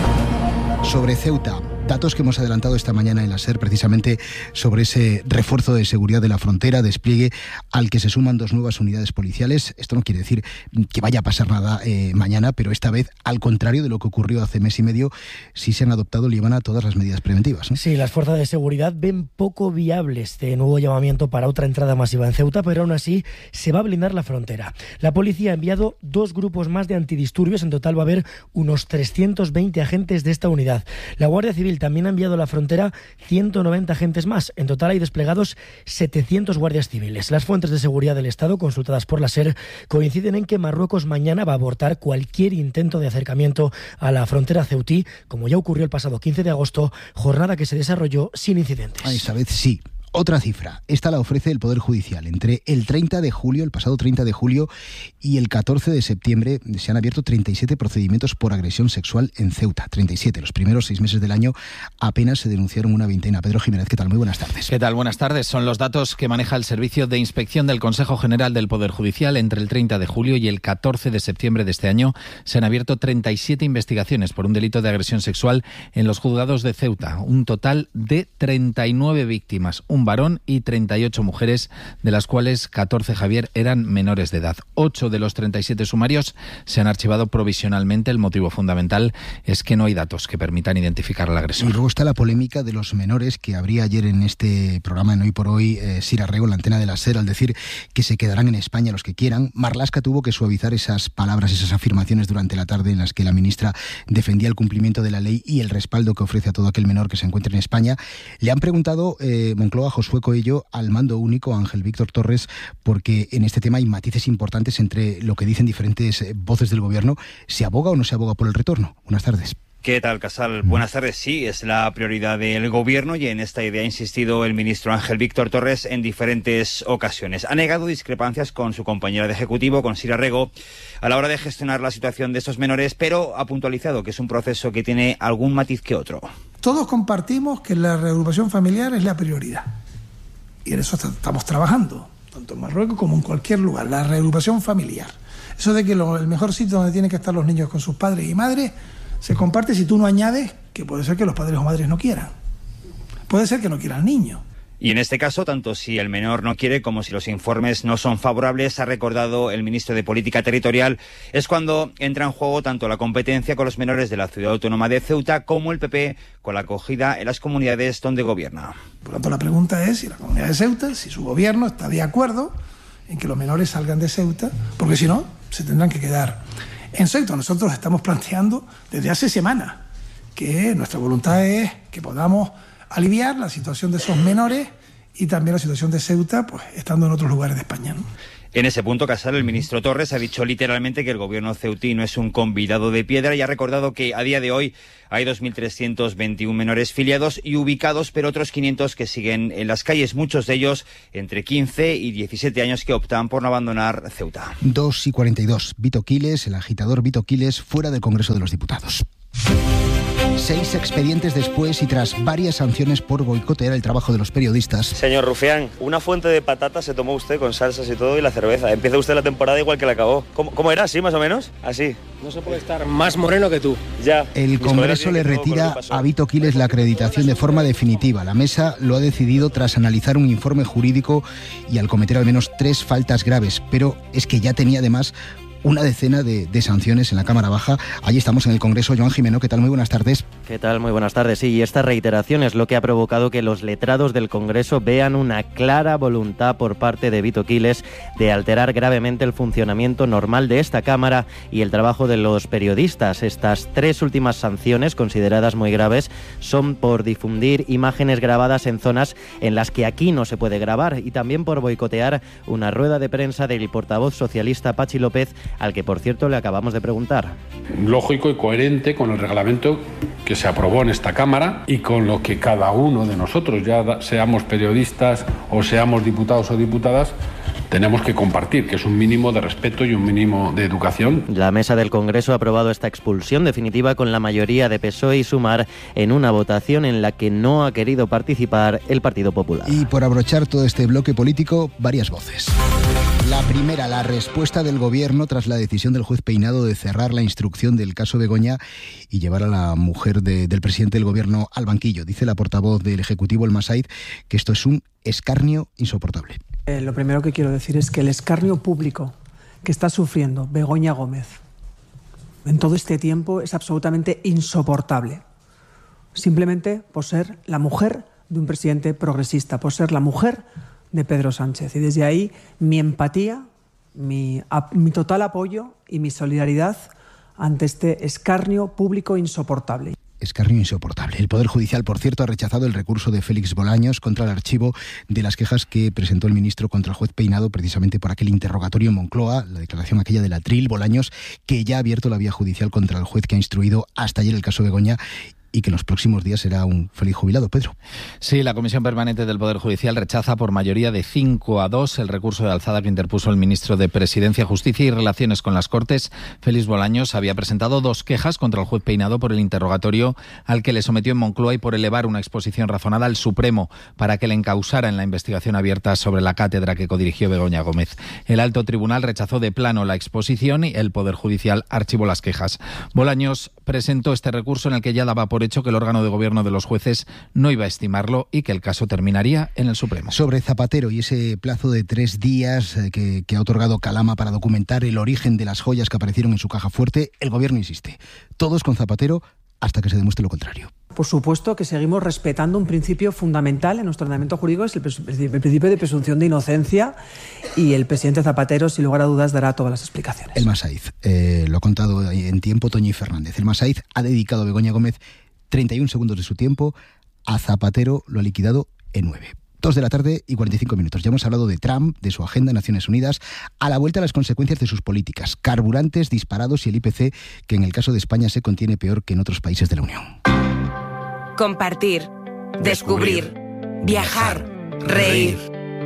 Sobre Ceuta, datos que hemos adelantado esta mañana en la SER, precisamente sobre ese refuerzo de seguridad de la frontera, despliegue al que se suman 2 nuevas unidades policiales. Esto no quiere decir que vaya a pasar nada mañana, pero esta vez, al contrario de lo que ocurrió hace mes y medio, sí se han adoptado, Líbana, todas las medidas preventivas, ¿no? Sí, las fuerzas de seguridad ven poco viable este nuevo llamamiento para otra entrada masiva en Ceuta, pero aún así se va a blindar la frontera. La policía ha enviado 2 grupos más de antidisturbios. En total va a haber unos 320 agentes de esta unidad. La Guardia Civil también ha enviado a la frontera 190 agentes más. En total hay desplegados 700 guardias civiles. Las fuentes de seguridad del Estado, consultadas por la SER, coinciden en que Marruecos mañana va a abortar cualquier intento de acercamiento a la frontera ceutí, como ya ocurrió el pasado 15 de agosto, jornada que se desarrolló sin incidentes. Esta vez sí. Otra cifra, esta la ofrece el Poder Judicial. Entre el 30 de julio, el pasado 30 de julio, y el 14 de septiembre se han abierto 37 procedimientos por agresión sexual en Ceuta. 37. Los primeros 6 meses del año apenas se denunciaron una veintena. Pedro Jiménez, ¿qué tal? Muy buenas tardes. ¿Qué tal? Buenas tardes. Son los datos que maneja el Servicio de Inspección del Consejo General del Poder Judicial. Entre el 30 de julio y el 14 de septiembre de este año se han abierto 37 investigaciones por un delito de agresión sexual en los juzgados de Ceuta. Un total de 39 víctimas, un varón y 38 mujeres, de las cuales 14, Javier, eran menores de edad. 8 de los 37 sumarios se han archivado provisionalmente. El motivo fundamental es que no hay datos que permitan identificar al agresor. Y luego está la polémica de los menores que habría ayer en este programa en Hoy por Hoy, Sira Rego, en la antena de la SER, al decir que se quedarán en España los que quieran. Marlaska tuvo que suavizar esas palabras, esas afirmaciones durante la tarde en las que la ministra defendía el cumplimiento de la ley y el respaldo que ofrece a todo aquel menor que se encuentre en España. Le han preguntado Moncloa, Josué Coello, al mando único, Ángel Víctor Torres, porque en este tema hay matices importantes entre lo que dicen diferentes voces del Gobierno. ¿Se aboga o no se aboga por el retorno? Buenas tardes. ¿Qué tal, Casal? Buenas tardes. Sí, es la prioridad del Gobierno y en esta idea ha insistido el ministro Ángel Víctor Torres en diferentes ocasiones. Ha negado discrepancias con su compañera de Ejecutivo, con Sira Rego, a la hora de gestionar la situación de estos menores, pero ha puntualizado que es un proceso que tiene algún matiz que otro. Todos compartimos que la reagrupación familiar es la prioridad. Y en eso estamos trabajando, tanto en Marruecos como en cualquier lugar, la reagrupación familiar. Eso de que el mejor sitio donde tienen que estar los niños con sus padres y madres se comparte si tú no añades que puede ser que los padres o madres no quieran. Puede ser que no quiera al niño. Y en este caso, tanto si el menor no quiere como si los informes no son favorables, ha recordado el ministro de Política Territorial, es cuando entra en juego tanto la competencia con los menores de la Ciudad Autónoma de Ceuta como el PP con la acogida en las comunidades donde gobierna. Por lo tanto, la pregunta es si la comunidad de Ceuta, si su gobierno está de acuerdo en que los menores salgan de Ceuta, porque si no, se tendrán que quedar en Ceuta. Nosotros estamos planteando desde hace semanas que nuestra voluntad es que podamos aliviar la situación de esos menores y también la situación de Ceuta, pues estando en otros lugares de España, ¿no? En ese punto, Casal, el ministro Torres ha dicho literalmente que el gobierno ceutí no es un convidado de piedra y ha recordado que a día de hoy hay 2.321 menores filiados y ubicados, pero otros 500 que siguen en las calles, muchos de ellos entre 15 y 17 años que optan por no abandonar Ceuta. 2:42. Vito Quiles, el agitador Vito Quiles, fuera del Congreso de los Diputados. 6 expedientes después y tras varias sanciones por boicotear el trabajo de los periodistas. Señor Rufián, una fuente de patatas se tomó usted con salsas y todo y la cerveza. Empieza usted la temporada igual que la acabó. ¿Cómo era? ¿Así más o menos? Así. No se puede estar más moreno que tú. Ya. El Congreso le retira a Vito Quiles la acreditación de forma definitiva. La mesa lo ha decidido tras analizar un informe jurídico y al cometer al menos 3 faltas graves. Pero es que ya tenía además una decena de sanciones en la Cámara Baja. Allí estamos en el Congreso. Joan Jimeno, ¿qué tal? Muy buenas tardes. ¿Qué tal? Muy buenas tardes. Sí, y esta reiteración es lo que ha provocado que los letrados del Congreso vean una clara voluntad por parte de Vito Quiles de alterar gravemente el funcionamiento normal de esta Cámara y el trabajo de los periodistas. Estas 3 últimas sanciones, consideradas muy graves, son por difundir imágenes grabadas en zonas en las que aquí no se puede grabar y también por boicotear una rueda de prensa del portavoz socialista Pachi López, al que, por cierto, le acabamos de preguntar. Lógico y coherente con el reglamento que se aprobó en esta Cámara y con lo que cada uno de nosotros, ya seamos periodistas o seamos diputados o diputadas, tenemos que compartir, que es un mínimo de respeto y un mínimo de educación. La mesa del Congreso ha aprobado esta expulsión definitiva con la mayoría de PSOE y Sumar en una votación en la que no ha querido participar el Partido Popular. Y por abrochar todo este bloque político, varias voces. La primera, la respuesta del Gobierno tras la decisión del juez Peinado de cerrar la instrucción del caso Begoña y llevar a la mujer del presidente del Gobierno al banquillo. Dice la portavoz del Ejecutivo, Elma Said, que esto es un escarnio insoportable. Lo primero que quiero decir es que el escarnio público que está sufriendo Begoña Gómez en todo este tiempo es absolutamente insoportable. Simplemente por ser la mujer de un presidente progresista, por ser la mujer de Pedro Sánchez. Y desde ahí mi empatía, mi total apoyo y mi solidaridad ante este escarnio público insoportable. Escarnio insoportable. El Poder Judicial, por cierto, ha rechazado el recurso de Félix Bolaños contra el archivo de las quejas que presentó el ministro contra el juez Peinado precisamente por aquel interrogatorio en Moncloa, la declaración aquella del atril Bolaños, que ya ha abierto la vía judicial contra el juez que ha instruido hasta ayer el caso Begoña y que en los próximos días será un feliz jubilado. Pedro. Sí, la Comisión Permanente del Poder Judicial rechaza por mayoría de 5-2 el recurso de alzada que interpuso el ministro de Presidencia, Justicia y Relaciones con las Cortes. Félix Bolaños había presentado 2 quejas contra el juez Peinado por el interrogatorio al que le sometió en Moncloa y por elevar una exposición razonada al Supremo para que le encausara en la investigación abierta sobre la cátedra que codirigió Begoña Gómez. El alto tribunal rechazó de plano la exposición y el Poder Judicial archivó las quejas. Bolaños presentó este recurso en el que ya daba por hecho que el órgano de gobierno de los jueces no iba a estimarlo y que el caso terminaría en el Supremo. Sobre Zapatero y ese plazo de 3 días que ha otorgado Calama para documentar el origen de las joyas que aparecieron en su caja fuerte, el gobierno insiste. Todos con Zapatero hasta que se demuestre lo contrario. Por supuesto que seguimos respetando un principio fundamental en nuestro ordenamiento jurídico, es el principio de presunción de inocencia, y el presidente Zapatero, sin lugar a dudas, dará todas las explicaciones. Elma Said, lo ha contado en tiempo Toñi Fernández. Elma Said ha dedicado a Begoña Gómez 31 segundos de su tiempo, a Zapatero lo ha liquidado en 9. 2:45 p.m. Ya hemos hablado de Trump, de su agenda en Naciones Unidas, a la vuelta a las consecuencias de sus políticas, carburantes disparados y el IPC, que en el caso de España se contiene peor que en otros países de la Unión. Compartir, descubrir, viajar, reír.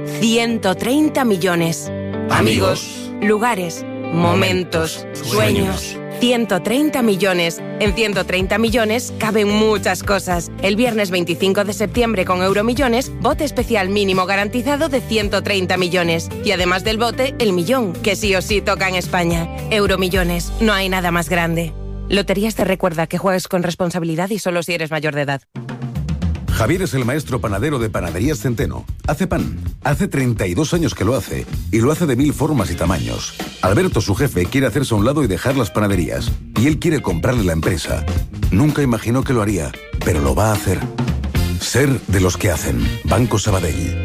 130 millones. Amigos, lugares, momentos, sueños. 130 millones. En 130 millones caben muchas cosas. El viernes 25 de septiembre con Euromillones, bote especial mínimo garantizado de 130 millones. Y además del bote, el millón, que sí o sí toca en España. Euromillones, no hay nada más grande. Loterías te recuerda que juegues con responsabilidad y solo si eres mayor de edad. Javier es el maestro panadero de Panaderías Centeno. Hace pan. Hace 32 años que lo hace. Y lo hace de 1000 formas y tamaños. Alberto, su jefe, quiere hacerse a un lado y dejar las panaderías. Y él quiere comprarle la empresa. Nunca imaginó que lo haría, pero lo va a hacer. Ser de los que hacen. Banco Sabadell.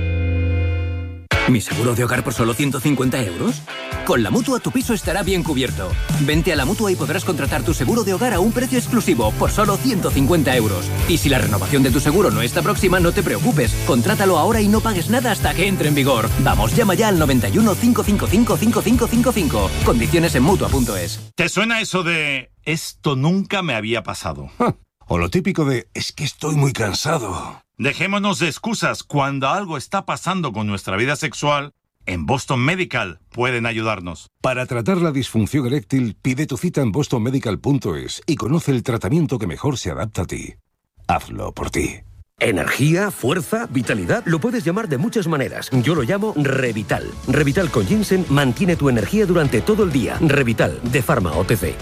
¿Mi seguro de hogar por solo 150 euros? Con la Mutua tu piso estará bien cubierto. Vente a la Mutua y podrás contratar tu seguro de hogar a un precio exclusivo por solo 150 euros. Y si la renovación de tu seguro no está próxima, no te preocupes. Contrátalo ahora y no pagues nada hasta que entre en vigor. Vamos, llama ya al 91 555 5555. Condiciones en Mutua.es. ¿Te suena eso de esto nunca me había pasado? O lo típico de es que estoy muy cansado. Dejémonos de excusas. Cuando algo está pasando con nuestra vida sexual, en Boston Medical pueden ayudarnos. Para tratar la disfunción eréctil, pide tu cita en bostonmedical.es y conoce el tratamiento que mejor se adapta a ti. Hazlo por ti. Energía, fuerza, vitalidad, lo puedes llamar de muchas maneras. Yo lo llamo Revital. Revital con ginseng mantiene tu energía durante todo el día. Revital, de Pharma OTC.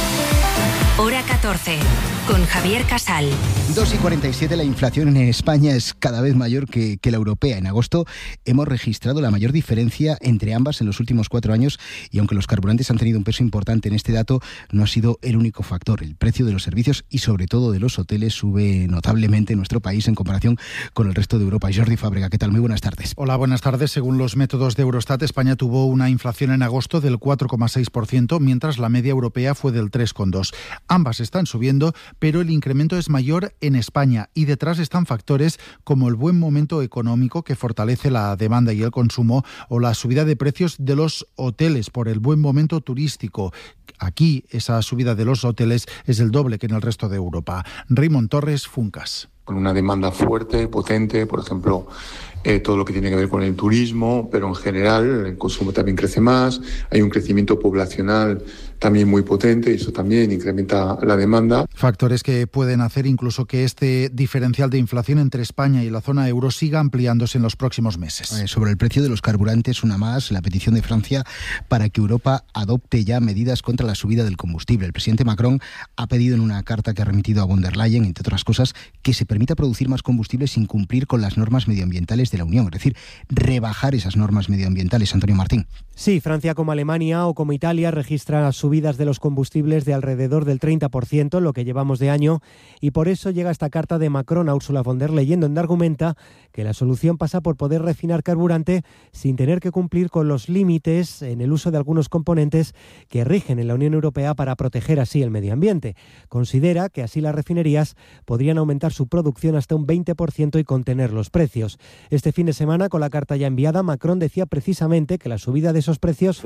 Hora 14, con Javier Casal. 2,47. La inflación en España es cada vez mayor que la europea. En agosto hemos registrado la mayor diferencia entre ambas en los últimos 4 años y aunque los carburantes han tenido un peso importante en este dato, no ha sido el único factor. El precio de los servicios y sobre todo de los hoteles sube notablemente en nuestro país en comparación con el resto de Europa. Jordi Fábrega, ¿qué tal? Muy buenas tardes. Hola, buenas tardes. Según los métodos de Eurostat, España tuvo una inflación en agosto del 4,6%, mientras la media europea fue del 3,2%. Ambas están subiendo, pero el incremento es mayor en España y detrás están factores como el buen momento económico que fortalece la demanda y el consumo o la subida de precios de los hoteles por el buen momento turístico. Aquí esa subida de los hoteles es el doble que en el resto de Europa. Raymond Torres, Funcas. Con una demanda fuerte, potente, por ejemplo, todo lo que tiene que ver con el turismo, pero en general el consumo también crece más, hay un crecimiento poblacional también muy potente y eso también incrementa la demanda. Factores que pueden hacer incluso que este diferencial de inflación entre España y la zona euro siga ampliándose en los próximos meses. Sobre el precio de los carburantes, una más, la petición de Francia para que Europa adopte ya medidas contra la subida del combustible. El presidente Macron ha pedido en una carta que ha remitido a von der Leyen, entre otras cosas, que se permita producir más combustible sin cumplir con las normas medioambientales de la Unión, es decir, rebajar esas normas medioambientales. Antonio Martín. Sí, Francia como Alemania o como Italia registra subidas de los combustibles de alrededor del 30%, lo que llevamos de año, y por eso llega esta carta de Macron a Ursula von der Leyen, donde argumenta que la solución pasa por poder refinar carburante sin tener que cumplir con los límites en el uso de algunos componentes que rigen en la Unión Europea para proteger así el medio ambiente. Considera que así las refinerías podrían aumentar su producción hasta un 20% y contener los precios. Este fin de semana, con la carta ya enviada, Macron decía precisamente que la subida de esos precios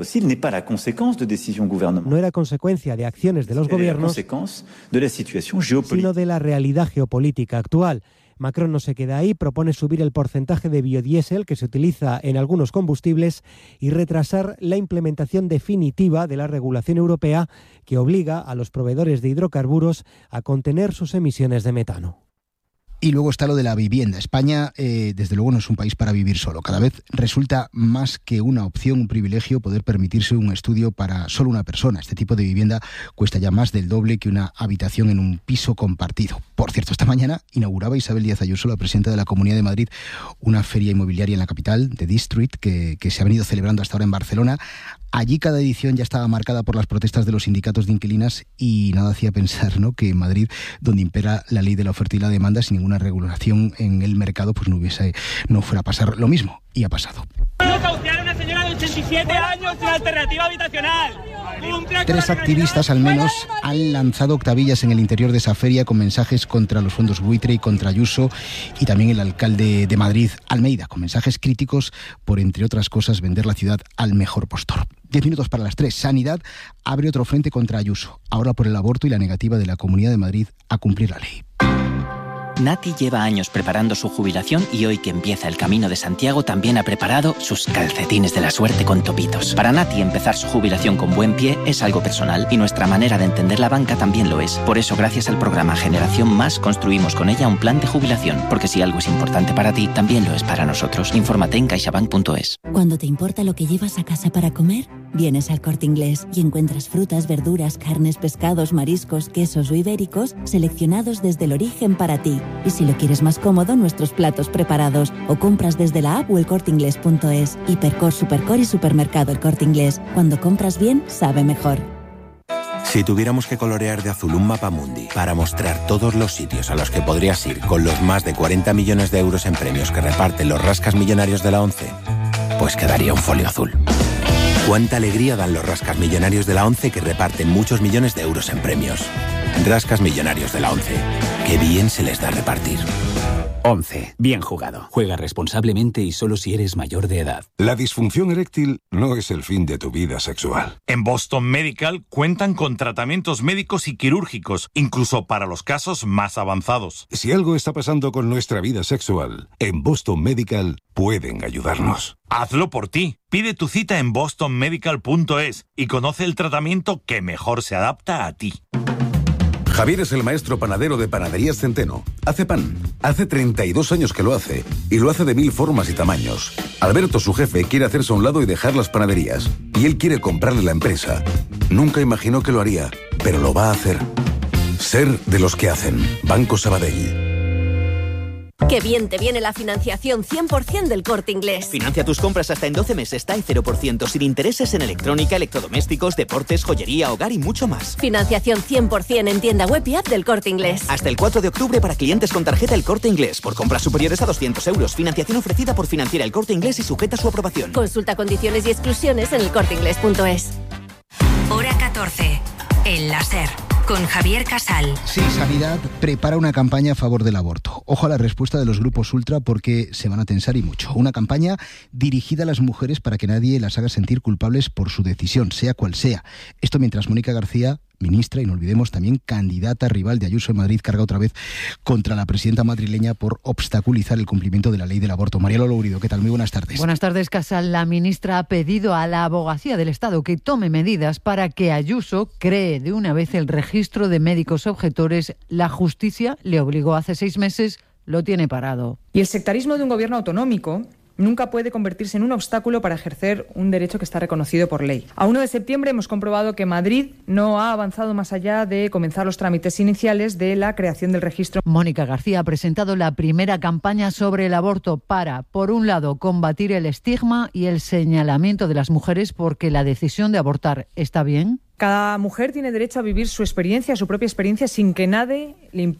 no era consecuencia de acciones de los gobiernos, sino de la realidad geopolítica actual. Macron no se queda ahí, propone subir el porcentaje de biodiesel que se utiliza en algunos combustibles y retrasar la implementación definitiva de la regulación europea que obliga a los proveedores de hidrocarburos a contener sus emisiones de metano. Y luego está lo de la vivienda. España, desde luego, no es un país para vivir solo. Cada vez resulta más que una opción, un privilegio, poder permitirse un estudio para solo una persona. Este tipo de vivienda cuesta ya más del doble que una habitación en un piso compartido. Por cierto, esta mañana inauguraba Isabel Díaz Ayuso, la presidenta de la Comunidad de Madrid, una feria inmobiliaria en la capital, The District, que se ha venido celebrando hasta ahora en Barcelona. Allí cada edición ya estaba marcada por las protestas de los sindicatos de inquilinas y nada hacía pensar, ¿no?, que en Madrid, donde impera la ley de la oferta y la demanda, sin ninguna regulación en el mercado, pues no fuera a pasar lo mismo. Y ha pasado. Desahuciar a una señora de 87 años sin alternativa habitacional. 3 activistas al menos han lanzado octavillas en el interior de esa feria con mensajes contra los fondos buitre y contra Ayuso, y también el alcalde de Madrid, Almeida, con mensajes críticos por, entre otras cosas, vender la ciudad al mejor postor. 10 minutos para las 3. Sanidad abre otro frente contra Ayuso, ahora por el aborto y la negativa de la Comunidad de Madrid a cumplir la ley. Nati lleva años preparando su jubilación y hoy que empieza el Camino de Santiago también ha preparado sus calcetines de la suerte con topitos. Para Nati empezar su jubilación con buen pie es algo personal y nuestra manera de entender la banca también lo es. Por eso, gracias al programa Generación Más, construimos con ella un plan de jubilación, porque si algo es importante para ti, también lo es para nosotros. Infórmate en caixabank.es. Cuando te importa lo que llevas a casa para comer, Vienes al Corte Inglés y encuentras frutas, verduras, carnes, pescados, mariscos, quesos o ibéricos seleccionados desde el origen para ti. Y si lo quieres más cómodo, nuestros platos preparados o compras desde la app o elcorteingles.es. Hipercor, Supercor y Supermercado El Corte Inglés. Cuando compras bien, sabe mejor. Si tuviéramos que colorear de azul un mapamundi para mostrar todos los sitios a los que podrías ir con los más de 40 millones de euros en premios que reparten los rascas millonarios de la ONCE, pues quedaría un folio azul. Cuánta alegría dan los rascas millonarios de la ONCE que reparten muchos millones de euros en premios. Rascas millonarios de la ONCE. Qué bien se les da repartir. 11. Bien jugado. Juega responsablemente y solo si eres mayor de edad. La disfunción eréctil no es el fin de tu vida sexual. En Boston Medical cuentan con tratamientos médicos y quirúrgicos, incluso para los casos más avanzados. Si algo está pasando con nuestra vida sexual, en Boston Medical pueden ayudarnos. Hazlo por ti. Pide tu cita en bostonmedical.es y conoce el tratamiento que mejor se adapta a ti. Javier es el maestro panadero de Panaderías Centeno. Hace pan. Hace 32 años que lo hace. Y lo hace de 1000 formas y tamaños. Alberto, su jefe, quiere hacerse a un lado y dejar las panaderías. Y él quiere comprarle la empresa. Nunca imaginó que lo haría, pero lo va a hacer. Ser de los que hacen. Banco Sabadell. ¡Qué bien te viene la financiación 100% del Corte Inglés! Financia tus compras hasta en 12 meses, TAE 0%, sin intereses en electrónica, electrodomésticos, deportes, joyería, hogar y mucho más. Financiación 100% en tienda web y app del Corte Inglés. Hasta el 4 de octubre para clientes con tarjeta El Corte Inglés. Por compras superiores a 200 euros. Financiación ofrecida por Financiera El Corte Inglés y sujeta a su aprobación. Consulta condiciones y exclusiones en elcorteinglés.es. Hora 14. El láser. Con Javier Casal. Sí, Sanidad prepara una campaña a favor del aborto. Ojo a la respuesta de los grupos ultra porque se van a tensar y mucho. Una campaña dirigida a las mujeres para que nadie las haga sentir culpables por su decisión, sea cual sea. Esto mientras Mónica García, ministra, y no olvidemos también candidata rival de Ayuso en Madrid, carga otra vez contra la presidenta madrileña por obstaculizar el cumplimiento de la ley del aborto. María Lolo Urido, ¿qué tal? Muy buenas tardes. Buenas tardes, Casal. La ministra ha pedido a la Abogacía del Estado que tome medidas para que Ayuso cree de una vez el registro de médicos objetores. La justicia le obligó hace 6 meses, lo tiene parado. Y el sectarismo de un gobierno autonómico nunca puede convertirse en un obstáculo para ejercer un derecho que está reconocido por ley. A 1 de septiembre hemos comprobado que Madrid no ha avanzado más allá de comenzar los trámites iniciales de la creación del registro. Mónica García ha presentado la primera campaña sobre el aborto para, por un lado, combatir el estigma y el señalamiento de las mujeres porque la decisión de abortar está bien. Cada mujer tiene derecho a vivir su experiencia, su propia experiencia, sin que nadie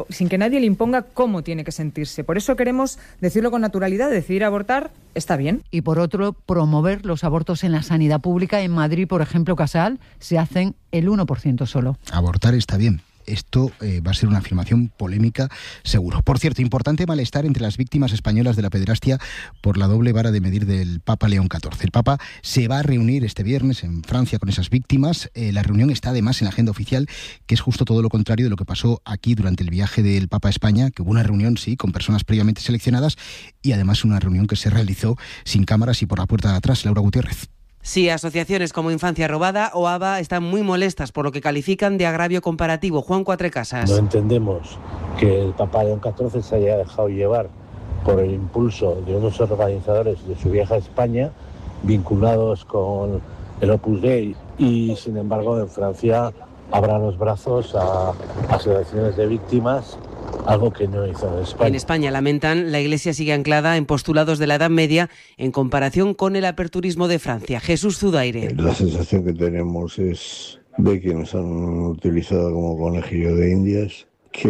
le imponga cómo tiene que sentirse. Por eso queremos decirlo con naturalidad, decidir abortar está bien. Y por otro, promover los abortos en la sanidad pública. En Madrid, por ejemplo, Casal, se hacen el 1% solo. Abortar está bien. Esto va a ser una afirmación polémica, seguro. Por cierto, importante malestar entre las víctimas españolas de la pederastia por la doble vara de medir del Papa León XIV. El Papa se va a reunir este viernes en Francia con esas víctimas. La reunión está además en la agenda oficial, que es justo todo lo contrario de lo que pasó aquí durante el viaje del Papa a España, que hubo una reunión, sí, con personas previamente seleccionadas y además una reunión que se realizó sin cámaras y por la puerta de atrás. Laura Gutiérrez. Sí, asociaciones como Infancia Robada o ABA están muy molestas por lo que califican de agravio comparativo. Juan Cuatrecasas. No entendemos que el Papa León XIV se haya dejado llevar por el impulso de unos organizadores de su viaje a España vinculados con el Opus Dei y, sin embargo, en Francia abra los brazos a asociaciones de víctimas, algo que no hizo en España. En España, lamentan, la Iglesia sigue anclada en postulados de la Edad Media en comparación con el aperturismo de Francia. Jesús Zudaire. La sensación que tenemos es de que nos han utilizado como conejillo de indias,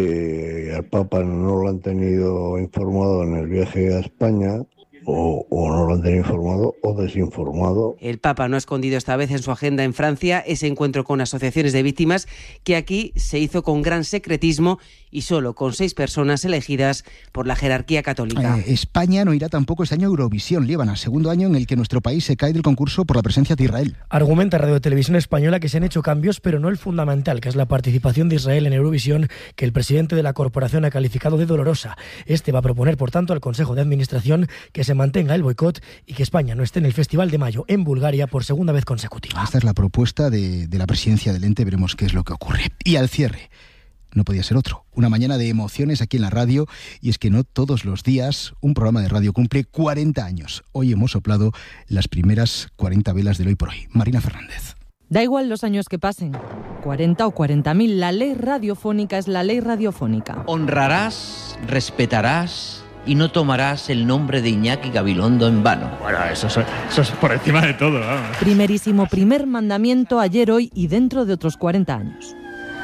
que al Papa no lo han tenido informado en el viaje a España, o no lo han tenido informado o desinformado. El Papa no ha escondido esta vez en su agenda en Francia ese encuentro con asociaciones de víctimas que aquí se hizo con gran secretismo y solo con 6 personas elegidas por la jerarquía católica. España no irá tampoco este año a Eurovisión, Líbana, segundo año en el que nuestro país se cae del concurso por la presencia de Israel. Argumenta Radio Televisión Española que se han hecho cambios, pero no el fundamental, que es la participación de Israel en Eurovisión, que el presidente de la corporación ha calificado de dolorosa. Este va a proponer, por tanto, al Consejo de Administración que se mantenga el boicot y que España no esté en el Festival de Mayo en Bulgaria por segunda vez consecutiva. Esta es la propuesta de la presidencia del ente, veremos qué es lo que ocurre. Y al cierre, no podía ser otro. Una mañana de emociones aquí en la radio, y es que no todos los días un programa de radio cumple 40 años. Hoy hemos soplado las primeras 40 velas del Hoy por Hoy. Marina Fernández. Da igual los años que pasen, 40 o 40.000, la ley radiofónica es la ley radiofónica. Honrarás, respetarás y no tomarás el nombre de Iñaki Gabilondo en vano. Bueno, eso es por encima de todo, vamos. Primerísimo primer mandamiento ayer, hoy y dentro de otros 40 años.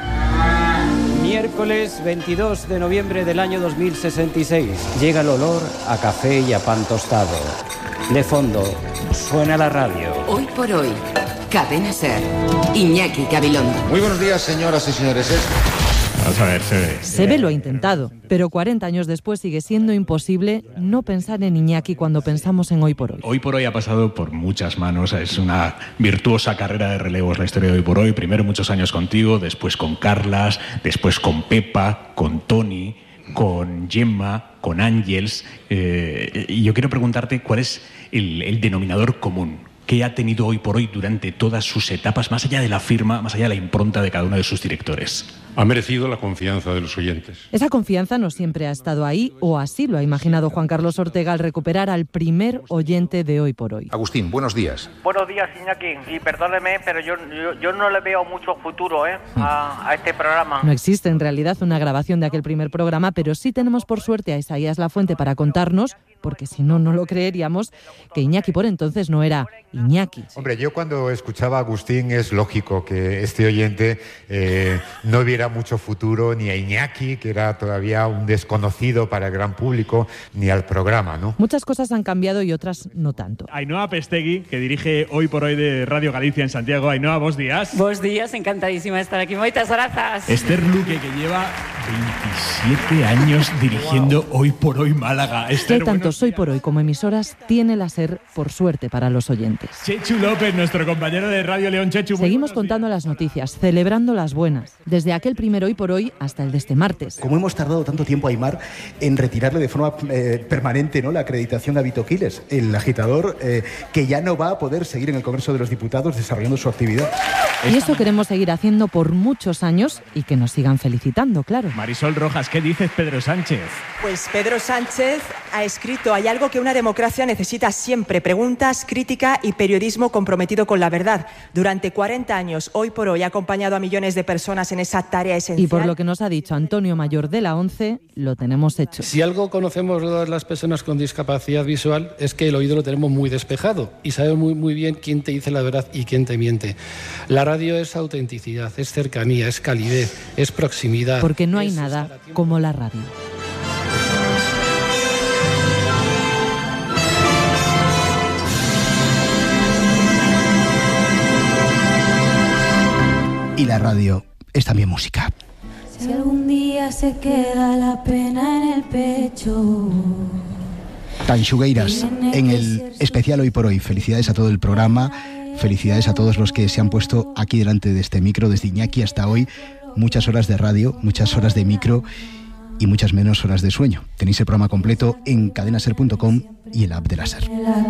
Miércoles 22 de noviembre del año 2066. Llega el olor a café y a pan tostado. De fondo, suena la radio. Hoy por hoy, Cadena SER, Iñaki Gabilondo. Muy buenos días, señoras y señores. Vamos a ver, Sebe lo ha intentado, pero 40 años después sigue siendo imposible no pensar en Iñaki cuando pensamos en Hoy por Hoy. Hoy por Hoy ha pasado por muchas manos, es una virtuosa carrera de relevos la historia de Hoy por Hoy. Primero muchos años contigo, después con Carlas, después con Pepa, con Tony, con Gemma, con Ángels. Y yo quiero preguntarte cuál es el denominador común que ha tenido Hoy por Hoy durante todas sus etapas, más allá de la firma, más allá de la impronta de cada uno de sus directores. Ha merecido la confianza de los oyentes. Esa confianza no siempre ha estado ahí, o así lo ha imaginado Juan Carlos Ortega al recuperar al primer oyente de Hoy por Hoy. Agustín, buenos días. Buenos días, Iñaki. Y perdóneme, pero yo no le veo mucho futuro a este programa. No existe en realidad una grabación de aquel primer programa, pero sí tenemos por suerte a Isaías Lafuente para contarnos, porque si no, no lo creeríamos, que Iñaki por entonces no era Iñaki. Hombre, yo cuando escuchaba a Agustín es lógico que este oyente no viera mucho futuro ni a Iñaki, que era todavía un desconocido para el gran público, ni al programa, ¿no? Muchas cosas han cambiado y otras no tanto. Ainhoa Pestegui, que dirige Hoy por Hoy de Radio Galicia en Santiago. Ainhoa, bos días. Bos días, encantadísima de estar aquí. Moitas grazas. Esther Luque, que lleva 27 años dirigiendo Hoy por Hoy Málaga. Esther, que tanto Hoy por Hoy como emisoras tiene la SER, por suerte para los oyentes. Chechu López, nuestro compañero de Radio León. Chechu, seguimos contando las noticias, celebrando las buenas, desde aquel primer Hoy por Hoy hasta el de este martes. Como hemos tardado tanto tiempo, Aimar, en retirarle de forma permanente, ¿no?, la acreditación a Vito Quiles, el agitador que ya no va a poder seguir en el Congreso de los Diputados desarrollando su actividad. Y eso queremos seguir haciendo por muchos años y que nos sigan felicitando, claro. Marisol Rojas, ¿qué dices Pedro Sánchez? Pues Pedro Sánchez ha escrito: hay algo que una democracia necesita siempre: preguntas, crítica y periodismo comprometido con la verdad. Durante 40 años, Hoy por Hoy ha acompañado a millones de personas en esa tarea esencial. Y por lo que nos ha dicho Antonio Mayor de la ONCE, lo tenemos hecho. Si algo conocemos las personas con discapacidad visual es que el oído lo tenemos muy despejado y sabemos muy bien quién te dice la verdad y quién te miente. La radio es autenticidad, es cercanía, es calidez, es proximidad. Porque no hay nada como la radio. Y la radio es también música. Si algún día se queda la pena en el pecho. Tanxugueiras en el especial Hoy por Hoy. Felicidades a todo el programa, felicidades a todos los que se han puesto aquí delante de este micro, desde Iñaki hasta hoy. Muchas horas de radio, muchas horas de micro y muchas menos horas de sueño. Tenéis el programa completo en cadenaser.com y el app de la SER.